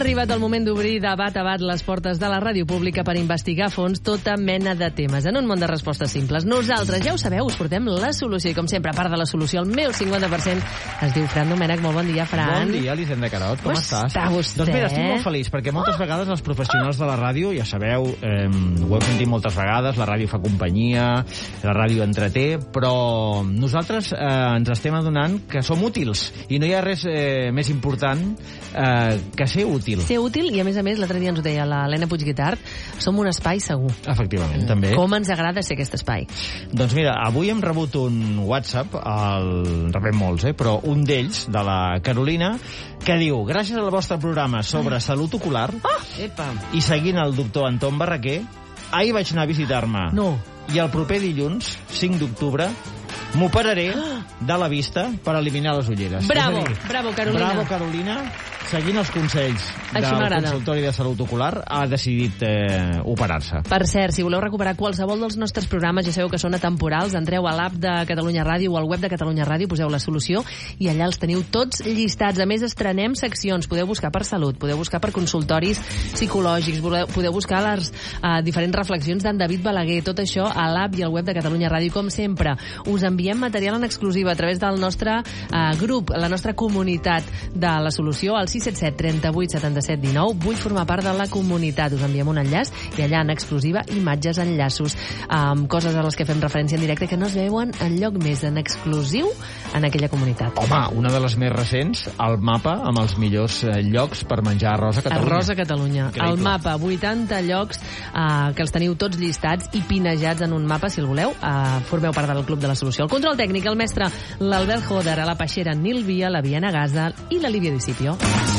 arribat el moment d'obrir de bat a bat les portes de la ràdio pública per investigar a fons tota mena de temes en un món de respostes simples. Nosaltres, ja ho sabeu, us portem la solució i, com sempre, a part de la solució, el meu 50% es diu Fran Domènech. Molt bon dia, Fran. Bon dia, Elisenda Carot, com estàs? Està vostè? Doncs mira, estic molt feliç, perquè moltes vegades els professionals de la ràdio, ja sabeu, ho heu sentit moltes vegades, la ràdio fa companyia, la ràdio entreté, però nosaltres ens estem adonant que som útils, i no hi ha res més important que ser útil. Ser útil, i a més, l'altre dia ens ho deia l'Helena Puigguitart, som un espai segur. Efectivament, també. Com ens agrada ser aquest espai? Doncs mira, avui hem rebut un WhatsApp, rebem molts, però un d'ells, de la Carolina, que diu: gràcies al vostre programa sobre salut ocular i seguint el doctor Anton Barraquer, ahir vaig anar a visitar-me. No. I el proper dilluns, 5 d'octubre, m'operaré de la vista per eliminar les ulleres. Bravo, bravo, Carolina. Bravo, Carolina. Seguint els consells del consultori de salut ocular, ha decidit operar-se. Per cert, si voleu recuperar qualsevol dels nostres programes, ja sabeu que són atemporals, entreu a l'app de Catalunya Ràdio o al web de Catalunya Ràdio, poseu la solució i allà els teniu tots llistats. A més, estrenem seccions. Podeu buscar per salut, podeu buscar per consultoris psicològics, podeu buscar les diferents reflexions d'en David Balaguer, tot això a l'app i al web de Catalunya Ràdio. Com sempre, us enviem material en exclusiva a través del nostre grup, la nostra comunitat de la solució, al 677 38 77 19. Vull formar part de la comunitat. Us enviem un enllaç i allà en exclusiva imatges, enllaços, coses a les que fem referència en directe que no es veuen enlloc més en exclusiu en aquella comunitat. Home, una de les més recents, el mapa amb els millors llocs per menjar arròs a Catalunya. Arròs a Catalunya. Increïble. El mapa, 80 llocs que els teniu tots llistats i pinejats en un mapa, si el voleu. Formeu part del Club de la Solució. El control tècnic, el mestre l'Albert Joder, a la Peixera Nil Via, la Viana Gaza i la Lívia Discipio.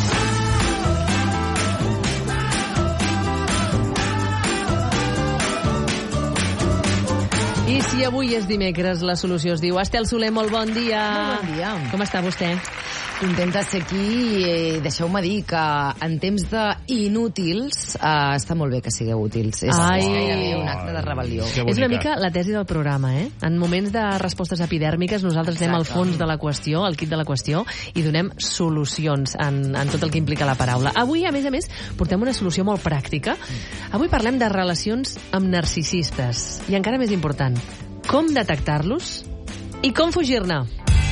I si avui és dimecres, la solució es diu Estel Soler, molt bon dia. Molt bon dia. Com està vostè? Contenta de ser aquí i deixeu-me dir que en temps d'inútils està molt bé que sigueu útils. És gairebé un acte de rebel·lió. És una mica la tesi del programa, eh? En moments de respostes epidèrmiques nosaltres anem al fons de la qüestió, al quid de la qüestió, i donem solucions en tot el que implica la paraula. Avui, a més, portem una solució molt pràctica. Avui parlem de relacions amb narcisistes. I encara més important, com detectar-los i com fugir-ne.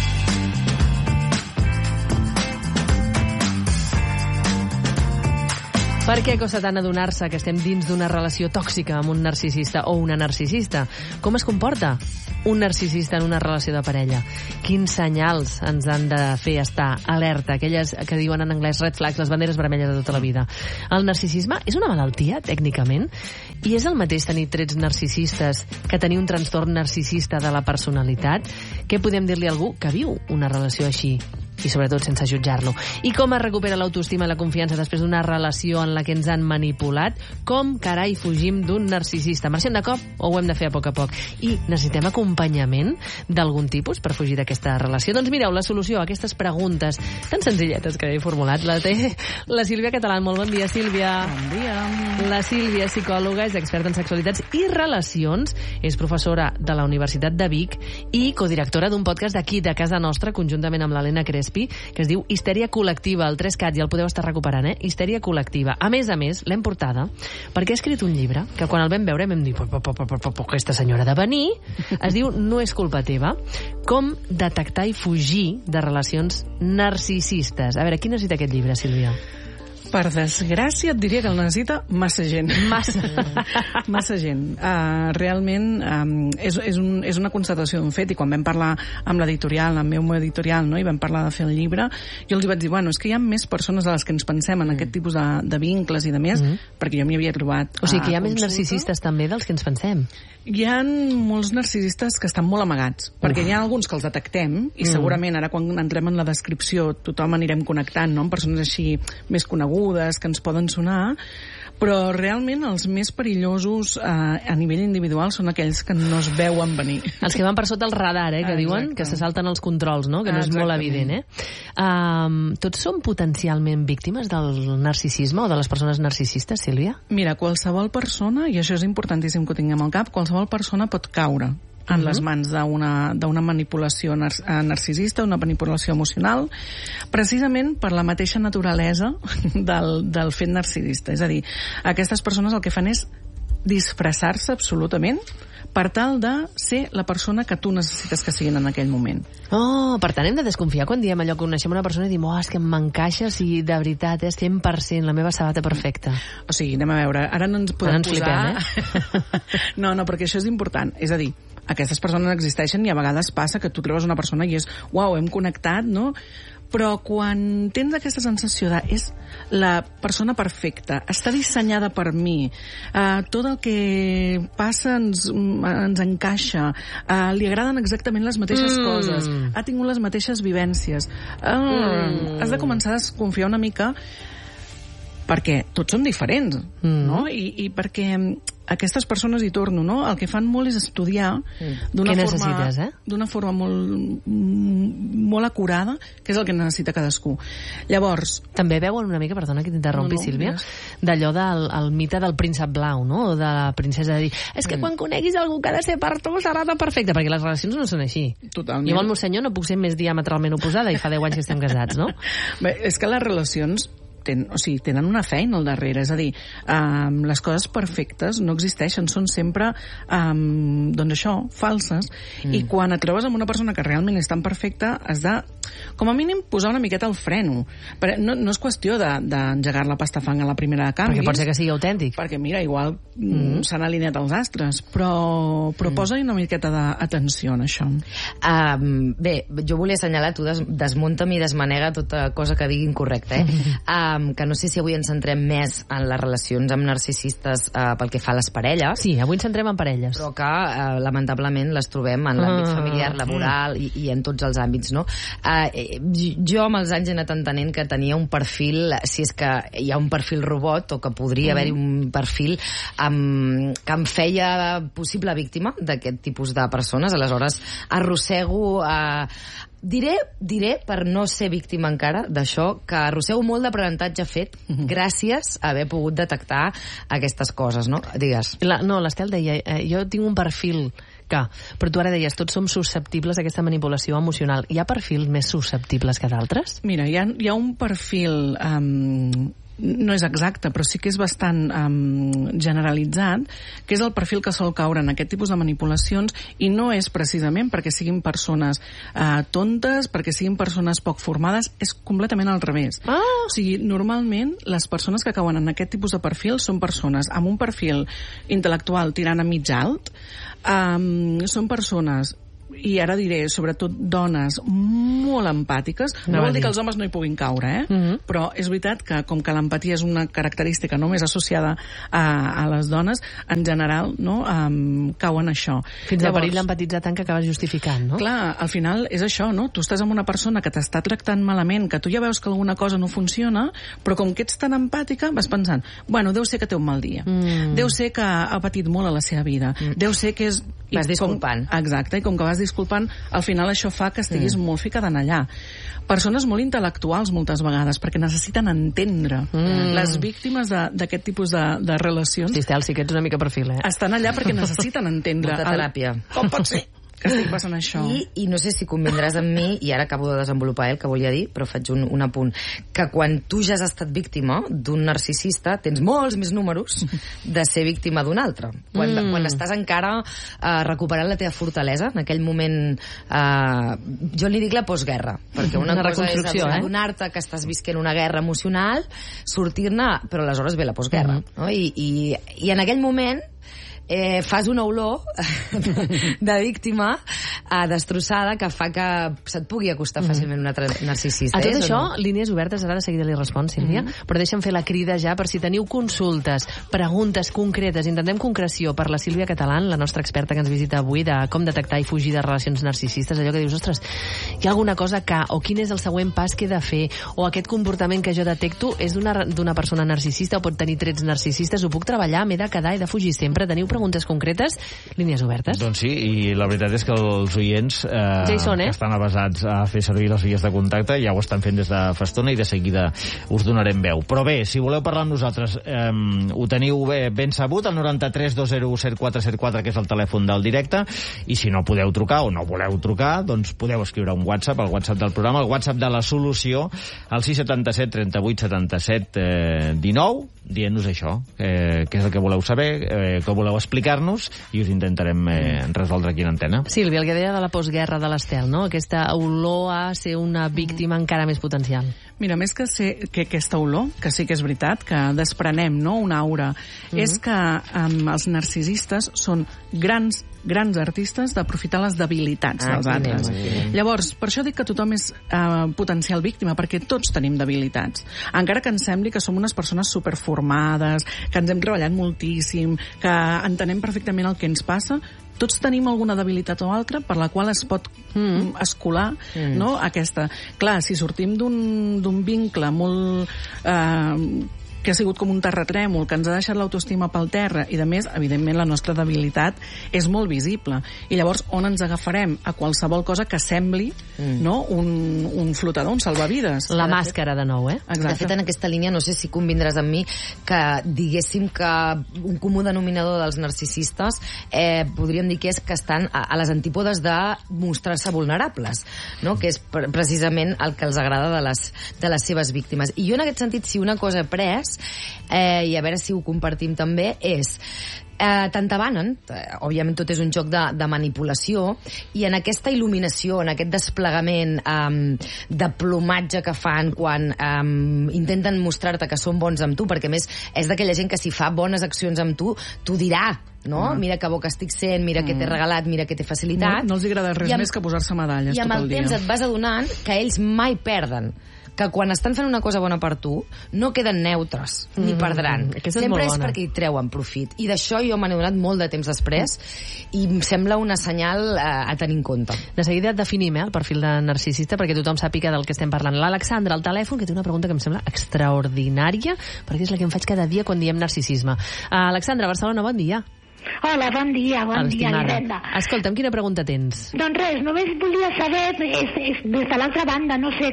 Per què costa tant adonar-se que estem dins d'una relació tòxica amb un narcisista o una narcisista? Com es comporta un narcisista en una relació de parella? Quins senyals ens han de fer estar alerta? Aquelles que diuen en anglès red flags, les banderes vermelles de tota la vida. El narcisisme és una malaltia, tècnicament? I és el mateix tenir trets narcisistes que tenir un trastorn narcisista de la personalitat? Què podem dir-li a algú que viu una relació així? I sobretot sense jutjar-lo. I com es recupera l'autoestima i la confiança després d'una relació en la que ens han manipulat? Com, carai, fugim d'un narcisista? Marxem de cop o ho hem de fer a poc? I necessitem acompanyament d'algun tipus per fugir d'aquesta relació? Doncs mireu, la solució a aquestes preguntes tan senzilletes que he formulat la té la Sílvia Catalán. Molt bon dia, Sílvia. Bon dia. La Sílvia, psicòloga, és experta en sexualitats i relacions, és professora de la Universitat de Vic i codirectora d'un podcast d'aquí, de casa nostra, conjuntament amb l'Helena Crespi, que es diu Histèria Col·lectiva, el 3CAT, ja el podeu estar recuperant, Histèria Col·lectiva. A més, l'hem portada perquè ha escrit un llibre que quan el vam veure vam dir aquesta senyora de venir, es diu No és culpa teva, com detectar i fugir de relacions narcisistes. A veure, qui necessita aquest llibre, Sílvia? Per desgràcia, et diria que el necessita massa gent. Massa gent. Realment és una constatació d'un fet, i quan vam parlar amb l'editorial, amb meu editorial, no? I vam parlar de fer el llibre, jo els vaig dir, és que hi ha més persones de les que ens pensem en aquest tipus de vincles i de més, perquè jo m'hi havia trobat. O sigui que hi ha més narcisistes també dels que ens pensem. Hi ha molts narcisistes que estan molt amagats, perquè hi ha alguns que els detectem, i segurament ara quan entrem en la descripció tothom anirem connectant, no?, amb persones així més conegudes, que ens poden sonar, però realment els més perillosos a nivell individual són aquells que no es veuen venir. Els que van per sota el radar, que diuen, que se salten els controls, no?, que no és molt evident. Tots som potencialment víctimes del narcisisme o de les persones narcisistes, Sílvia? Mira, qualsevol persona, i això és importantíssim que ho tinguem al cap, qualsevol persona pot caure en les mans d'una manipulació narcisista, una manipulació emocional, precisament per la mateixa naturalesa del fet narcisista. És a dir, aquestes persones el que fan és disfressar-se absolutament per tal de ser la persona que tu necessites que siguin en aquell moment. Oh, per tant hem de desconfiar quan diem allò que coneixem una persona i diem, és que m'encaixes i de veritat és 100% la meva sabata perfecta. O sigui, anem a veure, ara no ens podem posar... Flipem, No, perquè això és important. És a dir, aquestes persones existeixen i a vegades passa que tu trobes una persona i és, uau, hem connectat, no? Però quan tens aquesta sensació de és la persona perfecta, està dissenyada per mi, tot el que passa ens encaixa, li agraden exactament les mateixes coses, ha tingut les mateixes vivències, has de començar a desconfiar una mica perquè tots som diferents, no? I perquè aquestes persones, hi torno, no? El que fan molt és estudiar d'una forma molt acurada què és el que necessita cadascú. Llavors... També veuen una mica, perdona que t'interrompi, Sílvia, d'allò del mite del príncep blau, no? O de la princesa de dir, és que quan coneguis algú que ha de ser per tu serà tan perfecte, perquè les relacions no són així. Totalment. Jo amb el meu senyor no puc ser més diametralment oposada i fa 10 anys que estem casats, no? Bé, és que les relacions tenen una feina al darrere, és a dir, les coses perfectes no existeixen, són sempre doncs això, falses, i quan et trobes amb una persona que realment és tan perfecta, has de, com a mínim, posar una miqueta el freno. No és qüestió d'engegar la pastafang a la primera de canvis, perquè pot ser que sigui autèntic, perquè mira, igual s'han alineat els astres, però posa-hi una miqueta d'atenció en això. Bé, jo volia assenyalar, tu desmunta'm i desmanega tota cosa que digui incorrecta, que no sé si avui ens centrem més en les relacions amb narcisistes pel que fa a les parelles. Sí, avui ens centrem en parelles. Però que, lamentablement, les trobem en l'àmbit familiar, laboral i en tots els àmbits, no? Jo amb els anys he anat entenent que tenia un perfil, si és que hi ha un perfil robot, o que podria haver-hi un perfil que em feia possible víctima d'aquest tipus de persones. Aleshores, arrossego... Diré, per no ser víctima encara d'això, que arrossego molt d'aprenentatge fet gràcies a haver pogut detectar aquestes coses, no? Digues. L'Estel deia, jo tinc un perfil que... Però tu ara deies, tots som susceptibles a aquesta manipulació emocional. Hi ha perfils més susceptibles que d'altres? Mira, hi ha un perfil... no és exacte, però sí que és bastant generalitzat, que és el perfil que sol caure en aquest tipus de manipulacions, i no és precisament perquè siguin persones tontes, perquè siguin persones poc formades, és completament al revés. O sigui, normalment les persones que cauen en aquest tipus de perfil són persones amb un perfil intel·lectual tirant a mig alt, són persones, i ara diré, sobretot dones molt empàtiques, no vol dir que els homes no hi puguin caure, però és veritat que com que l'empatia és una característica només associada a les dones, en general cauen això. Fins al perill d'empatitzar tant que acabes justificant, no? Clar, al final és això, no? Tu estàs amb una persona que t'està tractant malament, que tu ja veus que alguna cosa no funciona, però com que ets tan empàtica, vas pensant, bueno, deu ser que té un mal dia, deu ser que ha patit molt a la seva vida, deu ser que és... Vas disculpant. Exacte, i com que vas disculpant, al final això fa que estiguis molt ficada en allà. Persones molt intel·lectuals moltes vegades, perquè necessiten entendre. Les víctimes d'aquest tipus de relacions... Sí, Estel, sí que ets una mica perfil, estan allà perquè necessiten entendre. Molta teràpia. Com pot ser que estigui passant això? I no sé si convindràs amb mi, i ara acabo de desenvolupar el que volia dir, però faig un apunt, que quan tu ja has estat víctima d'un narcisista, tens molts més números de ser víctima d'un altre. Quan estàs encara recuperant la teva fortalesa, en aquell moment, jo li dic la postguerra, perquè una cosa és adonar-te que estàs visquent una guerra emocional, sortir-ne, però aleshores ve la postguerra. No? I en aquell moment fas una olor de víctima destrossada que fa que se't pugui acostar fàcilment un altre narcisista. A tot això, línies obertes, ara de seguida li respon, Sílvia, però deixa'm fer la crida ja per si teniu consultes, preguntes concretes, intentem concreció per la Sílvia Catalán, la nostra experta que ens visita avui, de com detectar i fugir de relacions narcisistes, allò que dius, ostres, hi ha alguna cosa que, o quin és el següent pas que he de fer, o aquest comportament que jo detecto és d'una persona narcisista o pot tenir trets narcisistes, ho puc treballar, m'he de quedar, he de fugir sempre, teniu preguntes preguntes concretes, línies obertes. Doncs sí, i la veritat és que els oients ja hi són, que estan avasats a fer servir les vies de contacte ja ho estan fent des de fa estona i de seguida us donarem veu. Però bé, si voleu parlar amb nosaltres, ho teniu ben sabut, el 93 201 7474, que és el telèfon del directe, i si no podeu trucar o no voleu trucar, doncs podeu escriure un WhatsApp, el WhatsApp del programa, el WhatsApp de la solució, al 677 38 77 19, dient-nos això, què és el que voleu saber, que voleu explicar-nos, i us intentarem resoldre aquí en antena. Sílvia, el que deia de la postguerra de l'Estel, no? Aquesta olor a ser una víctima encara més potencial. Mira, més que ser que aquesta olor, que sí que és veritat, que desprenem, no?, una aura, és que els narcisistes són grans artistes d'aprofitar les debilitats dels altres. Llavors, per això dic que tothom és potencial víctima, perquè tots tenim debilitats. Encara que ens sembli que som unes persones superformades, que ens hem treballat moltíssim, que entenem perfectament el que ens passa, tots tenim alguna debilitat o altra per la qual es pot escolar, no? Aquesta. Clar, si sortim d'un vincle molt que ha sigut com un terratrèmol, que ens ha deixat l'autoestima pel terra, i, de més, evidentment, la nostra debilitat és molt visible. I llavors, on ens agafarem? A qualsevol cosa que sembli no? un flotador, un salvavides. La màscara, de nou, Exacte. De fet, en aquesta línia, no sé si convindràs amb mi, que diguéssim que un comú denominador dels narcisistes podríem dir que és que estan a les antípodes de mostrar-se vulnerables, no? Que és precisament el que els agrada de les seves víctimes. I jo, en aquest sentit, si una cosa he pres, i a veure si ho compartim també, és t'entabanen, òbviament tot és un joc de manipulació, i en aquesta il·luminació, en aquest desplegament de plomatge que fan quan intenten mostrar-te que són bons amb tu, perquè a més és d'aquella gent que si fa bones accions amb tu, t'ho dirà, no? Mira que bo que estic sent, mira que t'he regalat, mira que t'he facilitat. No els agrada res més que posar-se medalles tot el dia. I amb el temps et vas adonant que ells mai perden, que quan estan fent una cosa bona per tu no queden neutres, ni perdran. Sempre és perquè hi treuen profit. I d'això jo me n'he donat molt de temps després i em sembla una senyal a tenir en compte. De seguida definim el perfil de narcisista perquè tothom sàpiga del que estem parlant. L'Alexandra, al telèfon, que té una pregunta que em sembla extraordinària, perquè és la que em faig cada dia quan diem narcisisme. Alexandra, Barcelona, bon dia. Hola, bon dia, Lisenda. Escolta'm, quina pregunta tens? Doncs res, només volia saber, des de l'altra banda, no sé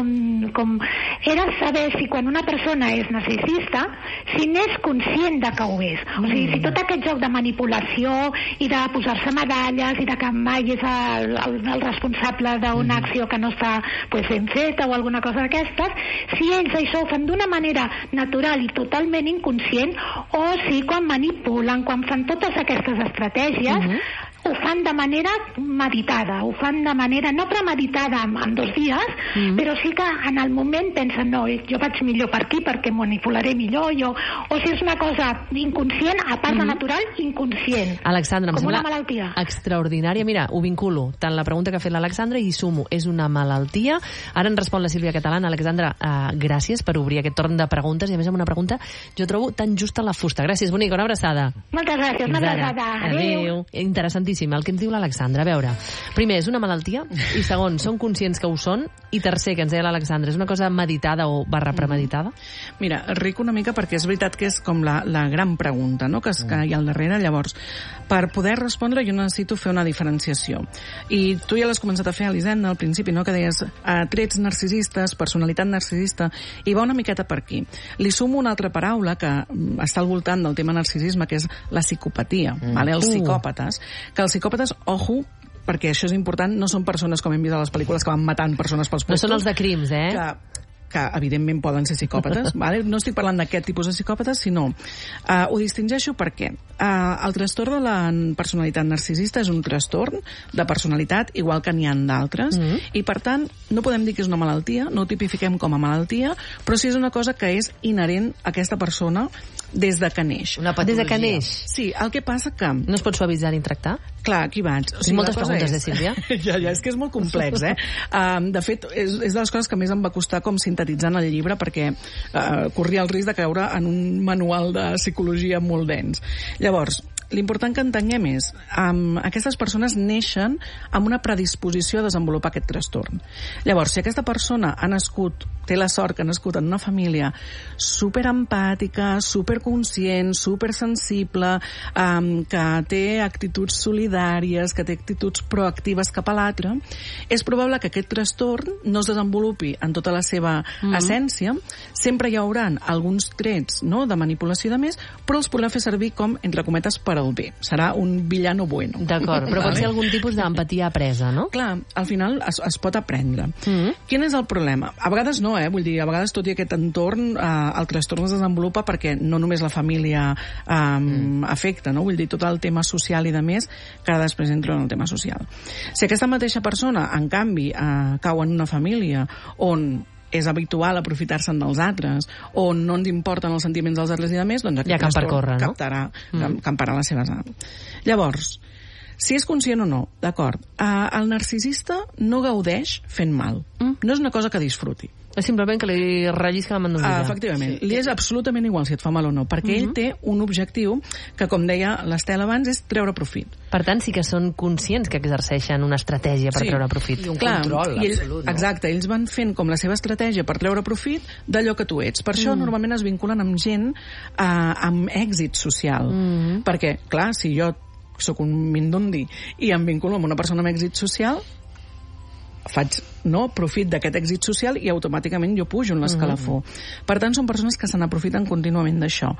com era saber si quan una persona és narcisista, si n'és conscient de que ho és. O sigui, si tot aquest joc de manipulació i de posar-se medalles i de que mai és el responsable d'una acció que no està ben feta o alguna cosa d'aquestes, si ells això ho fan d'una manera natural i totalment inconscient, o si quan manipulen, quan fan totes aquestes estratègies, ho fan de manera meditada, ho fan de manera no premeditada en 2 dies, però sí que en el moment pensen, no, jo vaig millor per aquí perquè manipularé millor, o si és una cosa inconscient, a part de natural, inconscient. Alexandra, em com sembla una malaltia extraordinària. Mira, ho vinculo, tant la pregunta que ha fet l'Alexandra i sumo, és una malaltia. Ara en respon la Sílvia Catalán. Alexandra, gràcies per obrir aquest torn de preguntes, i a més amb una pregunta jo trobo tan justa la fusta. Gràcies, bonica, una abraçada. Moltes gràcies, una abraçada. Adéu. Interessantíssim el que ens diu l'Alexandra. A veure, primer, és una malaltia, i segon, són conscients que ho són, i tercer, que ens deia l'Alexandra, és una cosa meditada o /premeditada? Mira, ric una mica perquè és veritat que és com la gran pregunta, no?, que hi ha al darrere. Llavors, per poder respondre jo necessito fer una diferenciació. I tu ja l'has començat a fer, Elisenda, al principi, no?, que deies trets narcisistes, personalitat narcisista, i va una miqueta per aquí. Li sumo una altra paraula que està al voltant del tema narcisisme, que és la psicopatia, els psicòpates, que els psicòpates, ojo, perquè això és important, no són persones com hem vist a les pel·lícules que van matant persones pels puestos. No són els de crims, que evidentment poden ser psicòpates, vale? No estic parlant d'aquest tipus de psicòpates, sinó ho distingeixo perquè el trastorn de la personalitat narcisista és un trastorn de personalitat, igual que n'hi ha d'altres, i per tant no podem dir que és una malaltia, no ho tipifiquem com a malaltia, però sí és una cosa que és inherent a aquesta persona des de que neix. Una patologia. Des de que neix. Sí, el que passa que... No es pot suavitzar ni tractar? Clar, aquí vaig. O sigui, moltes preguntes, Sílvia. Ja, és que és molt complex, de fet, és de les coses que més em va costar com sintetitzant el llibre, perquè corria el risc de caure en un manual de psicologia molt dens. Llavors, l'important que entenguem és aquestes persones neixen amb una predisposició a desenvolupar aquest trastorn. Llavors, si aquesta persona té la sort que ha nascut en una família superempàtica, superconscient, supersensible, que té actituds solidàries, que té actituds proactives cap a l'altre, és probable que aquest trastorn no es desenvolupi en tota la seva essència. Sempre hi haurà alguns trets, no?, de manipulació i de més, però els podrà fer servir com, entre cometes, per al bé. Serà un villano bueno. D'acord, però pot ser algun tipus d'empatia apresa, no? Clar, al final es pot aprendre. Quin és el problema? A vegades no, vull dir, a vegades tot i aquest entorn el trastorn es desenvolupa perquè no només la família afecta, no? Vull dir, tot el tema social i de més, que ara després entro en el tema social. Si aquesta mateixa persona, en canvi, cau en una família on és habitual aprofitar-se'n dels altres, on no ens importen els sentiments dels altres i de més, doncs aquest trastorn camparà les seves ales. Llavors, si és conscient o no, d'acord, el narcisista no gaudeix fent mal. No és una cosa que disfruti. És simplement que li rellisca la mandonguilla. Efectivament. Li és absolutament igual si et fa mal o no, perquè ell té un objectiu que, com deia l'Estel abans, és treure profit. Per tant, sí que són conscients que exerceixen una estratègia per treure profit. I un control absolut. Exacte, ells van fent com la seva estratègia per treure profit d'allò que tu ets. Per això normalment es vinculen amb gent amb èxit social. Perquè, clar, si jo sóc un mindundi i em vinculo amb una persona amb èxit social, faig profit d'aquest èxit social i automàticament jo pujo en l'escalafó. Per tant, són persones que se n'aprofiten contínuament d'això.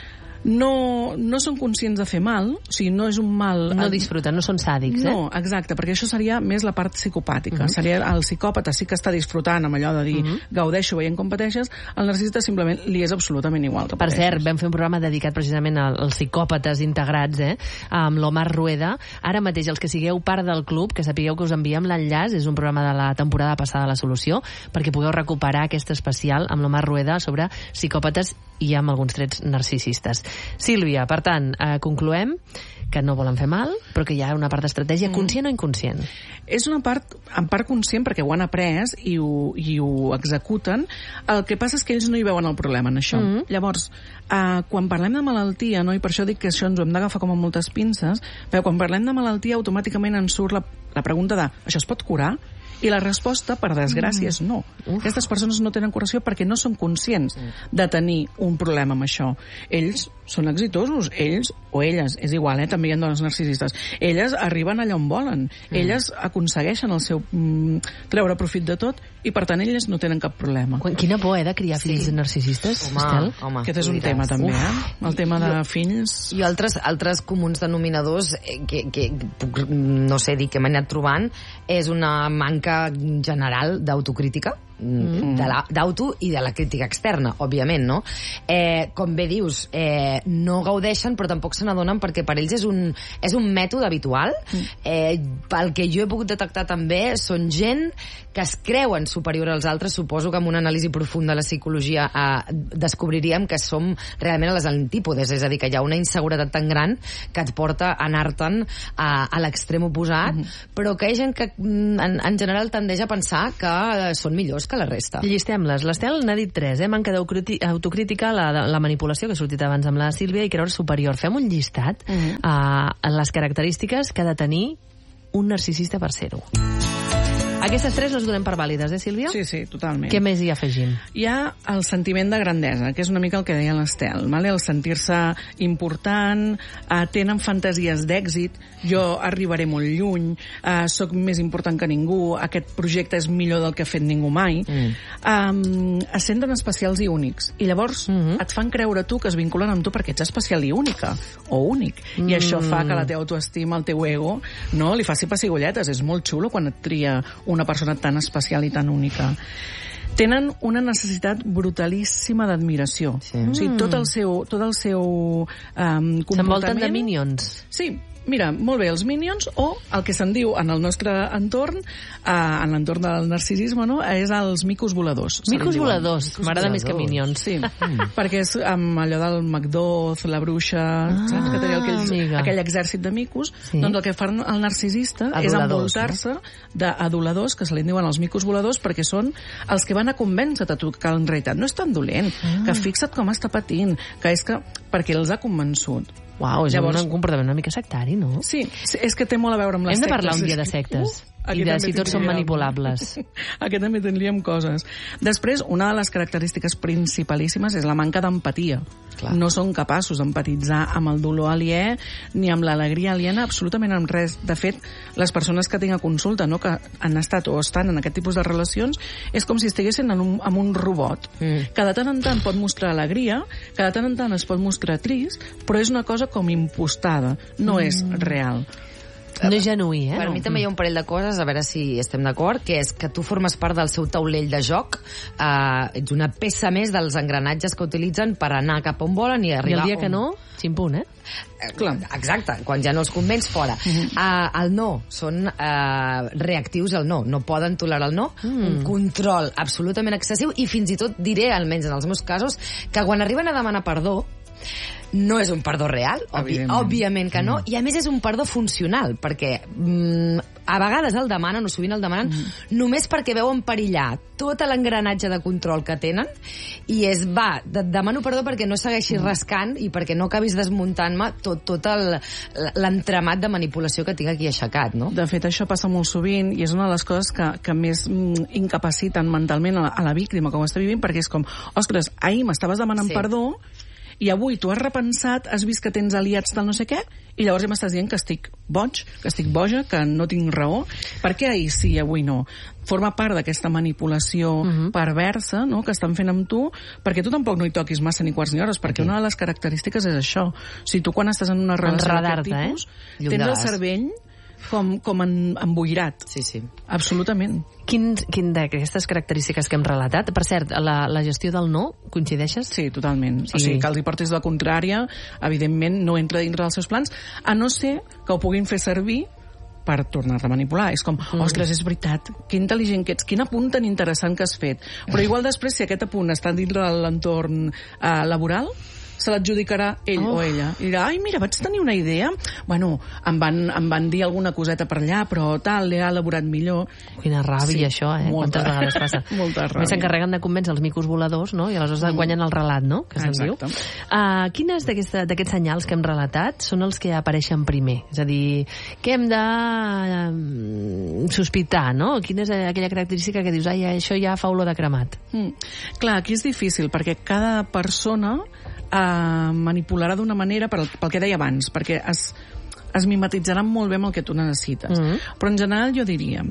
No són conscients de fer mal, o sigui, no és un mal... No disfruten, no són sàdics, No, exacte, perquè això seria més la part psicopàtica. Seria el psicòpata sí que està disfrutant amb allò de dir gaudeixo veient com pateixes, el narcisista simplement li és absolutament igual que pateixes. Per cert, vam fer un programa dedicat precisament als psicòpates integrats, amb l'Omar Rueda. Ara mateix, els que sigueu part del club, que sapigueu que us enviem l'enllaç, és un programa de la temporada passada de La Solució, perquè pugueu recuperar aquest especial amb l'Omar Rueda sobre psicòpates i amb alguns trets narcisistes. Sílvia, per tant, concloem que no volen fer mal, però que hi ha una part d'estratègia conscient o inconscient. És una part, en part conscient, perquè ho han après i ho executen. El que passa és que ells no hi veuen el problema en això. Llavors, quan parlem de malaltia, no? I per això dic que això ens ho hem d'agafar com amb moltes pinces, però quan parlem de malaltia automàticament ens surt la pregunta de això es pot curar? I la resposta, per desgràcia, és no. Aquestes persones no tenen curació perquè no són conscients de tenir un problema amb això. Ells són exitosos, ells o elles, és igual, també hi ha dones narcisistes, elles arriben allà on volen, elles aconsegueixen el seu treure profit de tot i per tant elles no tenen cap problema. Quina por, de criar fills narcisistes, Estel? Home, aquest és un tema també, el tema de fills. I altres comuns denominadors que puc, no sé, dir que m'he anat trobant, és una manca general d'autocrítica, d'auto i de la crítica externa, òbviament, no? Com bé dius, no gaudeixen però tampoc se n'adonen perquè per ells és un mètode habitual. Pel que jo he pogut detectar també són gent que es creuen superior als altres. Suposo que amb una anàlisi profunda de la psicologia descobriríem que som realment a les antípodes, és a dir, que hi ha una inseguretat tan gran que et porta a anar-te'n a l'extrem oposat, però que hi ha gent que en general tendeix a pensar que són millors que la resta. Llistem-les. L'Estel n'ha dit 3, manca d'autocrítica, la manipulació, que ha sortit abans amb la Sílvia, i creure superior. Fem un llistat a les característiques que ha de tenir un narcisista per ser-ho. Aquestes 3 les donem per vàlides, Sílvia? Sí, totalment. Què més hi afegim? Hi ha el sentiment de grandesa, que és una mica el que deia l'Estel, el sentir-se important, tenen fantasies d'èxit, jo arribaré molt lluny, sóc més important que ningú, aquest projecte és millor del que ha fet ningú mai. Es senten especials i únics, i llavors et fan creure tu que es vinculen amb tu perquè ets especial i única, o únic, i això fa que la teva autoestima, el teu ego, no li faci pessigolletes. És molt xulo quan et tria una persona tan especial i tan única. Tenen una necessitat brutalíssima d'admiració. Sí. O sigui, tot el seu comportament... S'envolten de minions. Sí, mira, molt bé, els minions, o el que se'n diu en el nostre entorn, en l'entorn del narcisisme, no? És els micos voladors. Micos voladors, m'agrada més que minions. Sí, perquè és amb allò del Macduff, la bruixa, saps? Que tenia aquell exèrcit de micos, doncs el que fan el narcisista és envoltar-se d'aduladors, que se li diuen els micos voladors, perquè són els que van a convèncer a tu que en realitat no és tan dolent, que fixa't com està patint, que és que perquè els ha convençut. Uau, és un comportament una mica sectari, no? Sí, és que té molt a veure amb les sectes. Hem de parlar un dia de sectes. I de si tots són manipulables. Aquí també tindríem coses. Després, una de les característiques principalíssimes és la manca d'empatia. No són capaços d'empatitzar amb el dolor aliè ni amb l'alegria aliena, absolutament amb res. De fet, les persones que tinc a consulta, no, que han estat o estan en aquest tipus de relacions, és com si estiguessin en un robot, que de tant en tant pot mostrar alegria, que de tant en tant es pot mostrar trist, però és una cosa com impostada, no és real. No és genuí, eh? Per mi també hi ha un parell de coses, a veure si estem d'acord, que és que tu formes part del seu taulell de joc, ets una peça més dels engranatges que utilitzen per anar cap on volen i arribar... I el dia que no, ximpunt, Clar. Exacte, quan ja no els convenç, fora. El no, són reactius al no, no poden tolerar el no, un control absolutament excessiu i fins i tot diré, almenys en els meus casos, que quan arriben a demanar perdó, no és un perdó real, òbviament que no, i a més és un perdó funcional, perquè a vegades el demanen, o sovint el demanen, només perquè veuen perillar tot l'engranatge de control que tenen, i és, demano perdó perquè no segueixis rascant i perquè no acabis desmuntant-me tot l'entramat de manipulació que tinc aquí aixecat, no? De fet, això passa molt sovint, i és una de les coses que més incapaciten mentalment a la víctima que ho està vivint, perquè és com, ostres, ahir m'estaves demanant perdó, i avui tu has repensat, has vist que tens aliats del no sé què, i llavors ja m'estàs dient que estic boig, que estic boja, que no tinc raó. Per què ahir sí i avui no? Forma part d'aquesta manipulació perversa, no?, que estan fent amb tu, perquè tu tampoc no hi toquis massa ni quarts ni hores, perquè una de les característiques és això. O sigui, tu quan estàs en una relació d'aquest tipus, tens el cervell com emboirat. Sí. Absolutament. Quin d'aquestes característiques que hem relatat? Per cert, la gestió del no, coincideixes? Sí, totalment. O sigui, que els hi portis la contrària, evidentment, no entra dintre dels seus plans, a no ser que ho puguin fer servir per tornar-te a manipular. És com, ostres, és veritat, que intel·ligent que ets, quin apunt tan interessant que has fet. Però igual després, si aquest apunt està dintre de l'entorn laboral, se l'adjudicarà ell o ella. I dirà, ai, mira, vaig tenir una idea. Bueno, em van dir alguna coseta per allà, però tal, l'he elaborat millor. Quina ràbia, això, Quantes vegades passa? Molta ràbia. Més s'encarreguen de convèncer els micos voladors, no? I aleshores guanyen el relat, no? Que se'n diu. Quines d'aquests senyals que hem relatat són els que apareixen primer? És a dir, què hem de sospitar, no? Quina és aquella característica que dius, ai, això ja fa olor de cremat? Clar, aquí és difícil, perquè cada persona manipularà d'una manera, pel que deia abans, perquè es mimetitzaran molt bé amb el que tu necessites. Però en general jo diria,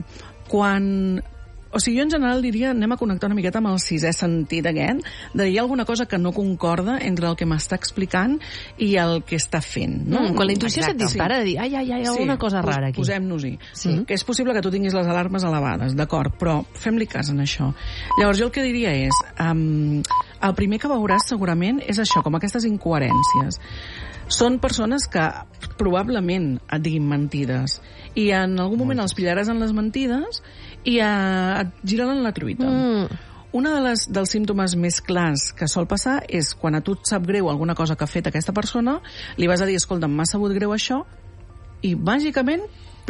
jo en general diria, anem a connectar una miqueta amb el sisè sentit aquest, de dir alguna cosa que no concorda entre el que m'està explicant i el que està fent. No? Quan la intuïció se't dispara de dir, ai, hi ha alguna cosa rara aquí. Posem-nos-hi. Que és possible que tu tinguis les alarmes elevades, d'acord, però fem-li cas en això. Llavors jo el que diria és, el primer que veuràs segurament és això, com aquestes incoherències. Són persones que probablement et diguin mentides i en algun moment els pillaràs en les mentides i et giraran la truita. Un dels símptomes més clars que sol passar és quan a tu et sap greu alguna cosa que ha fet aquesta persona, li vas a dir, escolta, m'ha sabut greu això, i màgicament,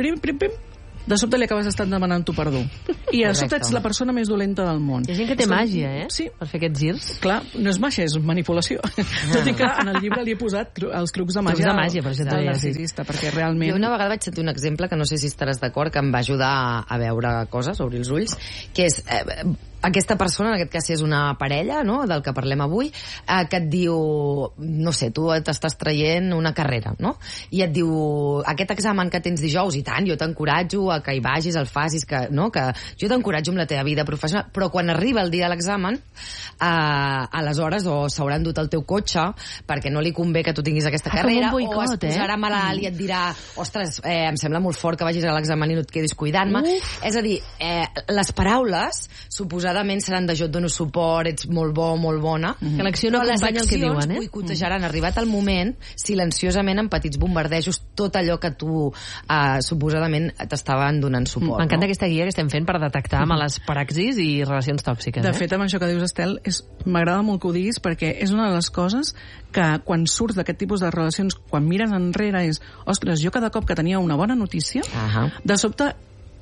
de sobte li acabes estant demanant tu perdó. I a sobte ets la persona més dolenta del món. Hi ha gent que té màgia, Sí. Per fer aquests girs. Clar, no és màgia, és manipulació. Tot i que en el llibre li he posat els trucs de màgia, del narcisista, perquè realment... Jo una vegada vaig sentir un exemple, que no sé si estaràs d'acord, que em va ajudar a veure coses, a obrir els ulls, que és... aquesta persona, en aquest cas és una parella, no?, del que parlem avui, que et diu, no sé, tu t'estàs traient una carrera, no?, i et diu, aquest examen que tens dijous, i tant, jo t'encoratjo a que hi vagis, el facis, que jo t'encoratjo amb la teva vida professional, però quan arriba el dia de l'examen, aleshores o s'hauran dut el teu cotxe perquè no li convé que tu tinguis aquesta carrera, boicot, o es posarà malalt i et dirà, ostres, em sembla molt fort que vagis a l'examen i no et quedis cuidant-me. És a dir, les paraules, suposadament seran de jo et dono suport, ets molt bo, molt bona, que l'acció no acompanya el que diuen, boicotejaran, arribat el moment, silenciosament, en petits bombardejos, tot allò que tu suposadament t'estaven donant suport. M'encanta aquesta guia que estem fent per detectar males praxis i relacions tòxiques. De fet, amb això que dius, Estel, m'agrada molt que ho diguis, perquè és una de les coses que quan surts d'aquest tipus de relacions, quan mires enrere, és, ostres, jo cada cop que tenia una bona notícia, de sobte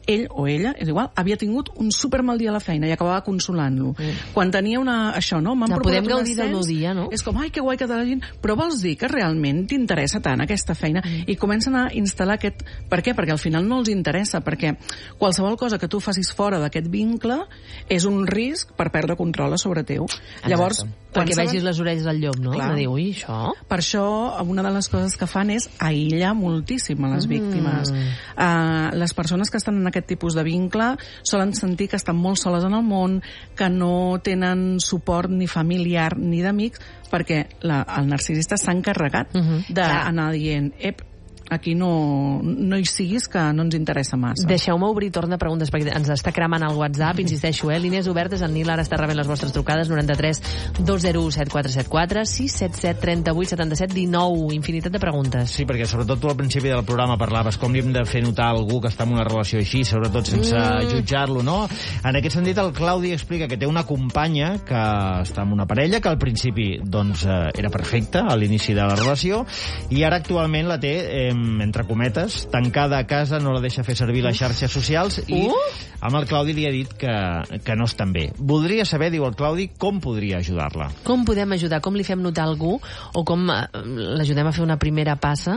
ell o ella, és igual, havia tingut un super mal dia a la feina i acabava consolant-lo. Quan tenia això, no? Podem gaudir del meu dia, no? És com, ai, que guai que t'ha gent, però vols dir que realment t'interessa tant aquesta feina? I comencen a instal·lar aquest... Per què? Perquè al final no els interessa, perquè qualsevol cosa que tu facis fora d'aquest vincle és un risc per perdre control sobre teu. Llavors, perquè vegis les orelles del llop, no? Clar. De dir, ui, això... Per això, una de les coses que fan és aïllar moltíssim a les víctimes. Les persones que estan en aquest tipus de vincle solen sentir que estan molt soles en el món, que no tenen suport ni familiar ni d'amics, perquè el narcisista s'ha encarregat d'anar dient, aquí no hi siguis, que no ens interessa massa. Deixeu-me obrir torn de preguntes, perquè ens està cremant el WhatsApp, insisteixo, línies obertes, el Nil ara està rebent les vostres trucades, 93 201 7474, 677 38 77 19, infinitat de preguntes. Sí, perquè sobretot tu al principi del programa parlaves com li hem de fer notar a algú que està en una relació així, sobretot sense jutjar-lo, no? En aquest sentit, el Claudi explica que té una companya que està en una parella, que al principi doncs, era perfecta a l'inici de la relació, i ara actualment la té entre cometes, tancada a casa, no la deixa fer servir les xarxes socials i amb el Claudi li ha dit que no estan bé. Voldria saber, diu el Claudi, com podria ajudar-la. Com podem ajudar? Com li fem notar a algú? O com l'ajudem a fer una primera passa?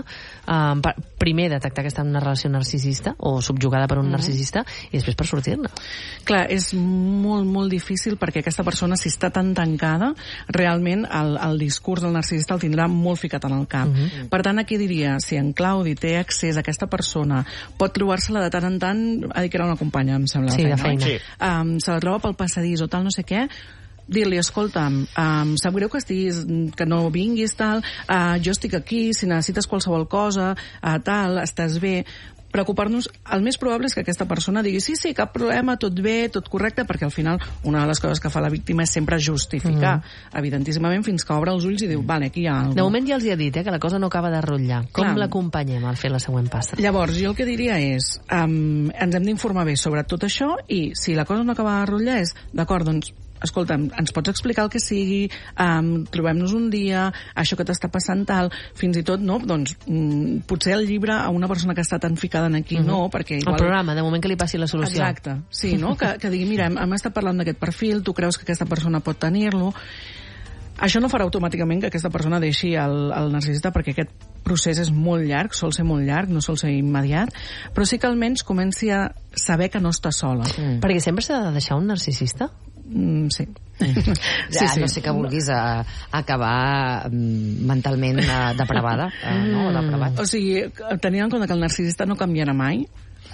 Primer detectar que està en una relació narcisista o subjugada per un narcisista i després per sortir-ne. Clar, és molt, molt difícil perquè aquesta persona, si està tan tancada, realment el discurs del narcisista el tindrà molt ficat en el cap. Per tant, aquí diria, si en Claudi té accés a aquesta persona, pot trobar-se-la de tant en tant, ha dit que era una companya, em sembla. Sí, de feina. Sí. Se la troba pel passadís o tal, no sé què, dir-li, escolta'm, sap greu que no vinguis, tal, jo estic aquí, si necessites qualsevol cosa, tal, estàs bé. Preocupar-nos, el més probable és que aquesta persona digui sí, cap problema, tot bé, tot correcte, perquè al final una de les coses que fa la víctima és sempre justificar, evidentíssimament, fins que obre els ulls i diu, vale, aquí hi ha alguna cosa. De moment ja els hi ha dit, que la cosa no acaba de rotllar. Com l'acompanyem al fer la següent passa? Llavors, jo el que diria és, ens hem d'informar bé sobre tot això i si la cosa no acaba de rotllar és, d'acord, doncs, escolta'm, ens pots explicar el que sigui, trobem-nos un dia, això que t'està passant tal, fins i tot, no, doncs, potser el llibre a una persona que està tan ficada en aquí, no, perquè igual... El programa, de moment que li passi la solució. Exacte, sí, no, que digui, mira, hem estat parlant d'aquest perfil, tu creus que aquesta persona pot tenir-lo. Això no farà automàticament que aquesta persona deixi el narcisista, perquè aquest procés és molt llarg, sol ser molt llarg, no sol ser immediat, però sí que almenys comenci a saber que no està sola. Perquè sempre s'ha de deixar un narcisista? Sí. Sí. No sé que vulguis acabar mentalment depravada, no? Depravat. O sigui, tenint en compte que el narcisista no canviarà mai,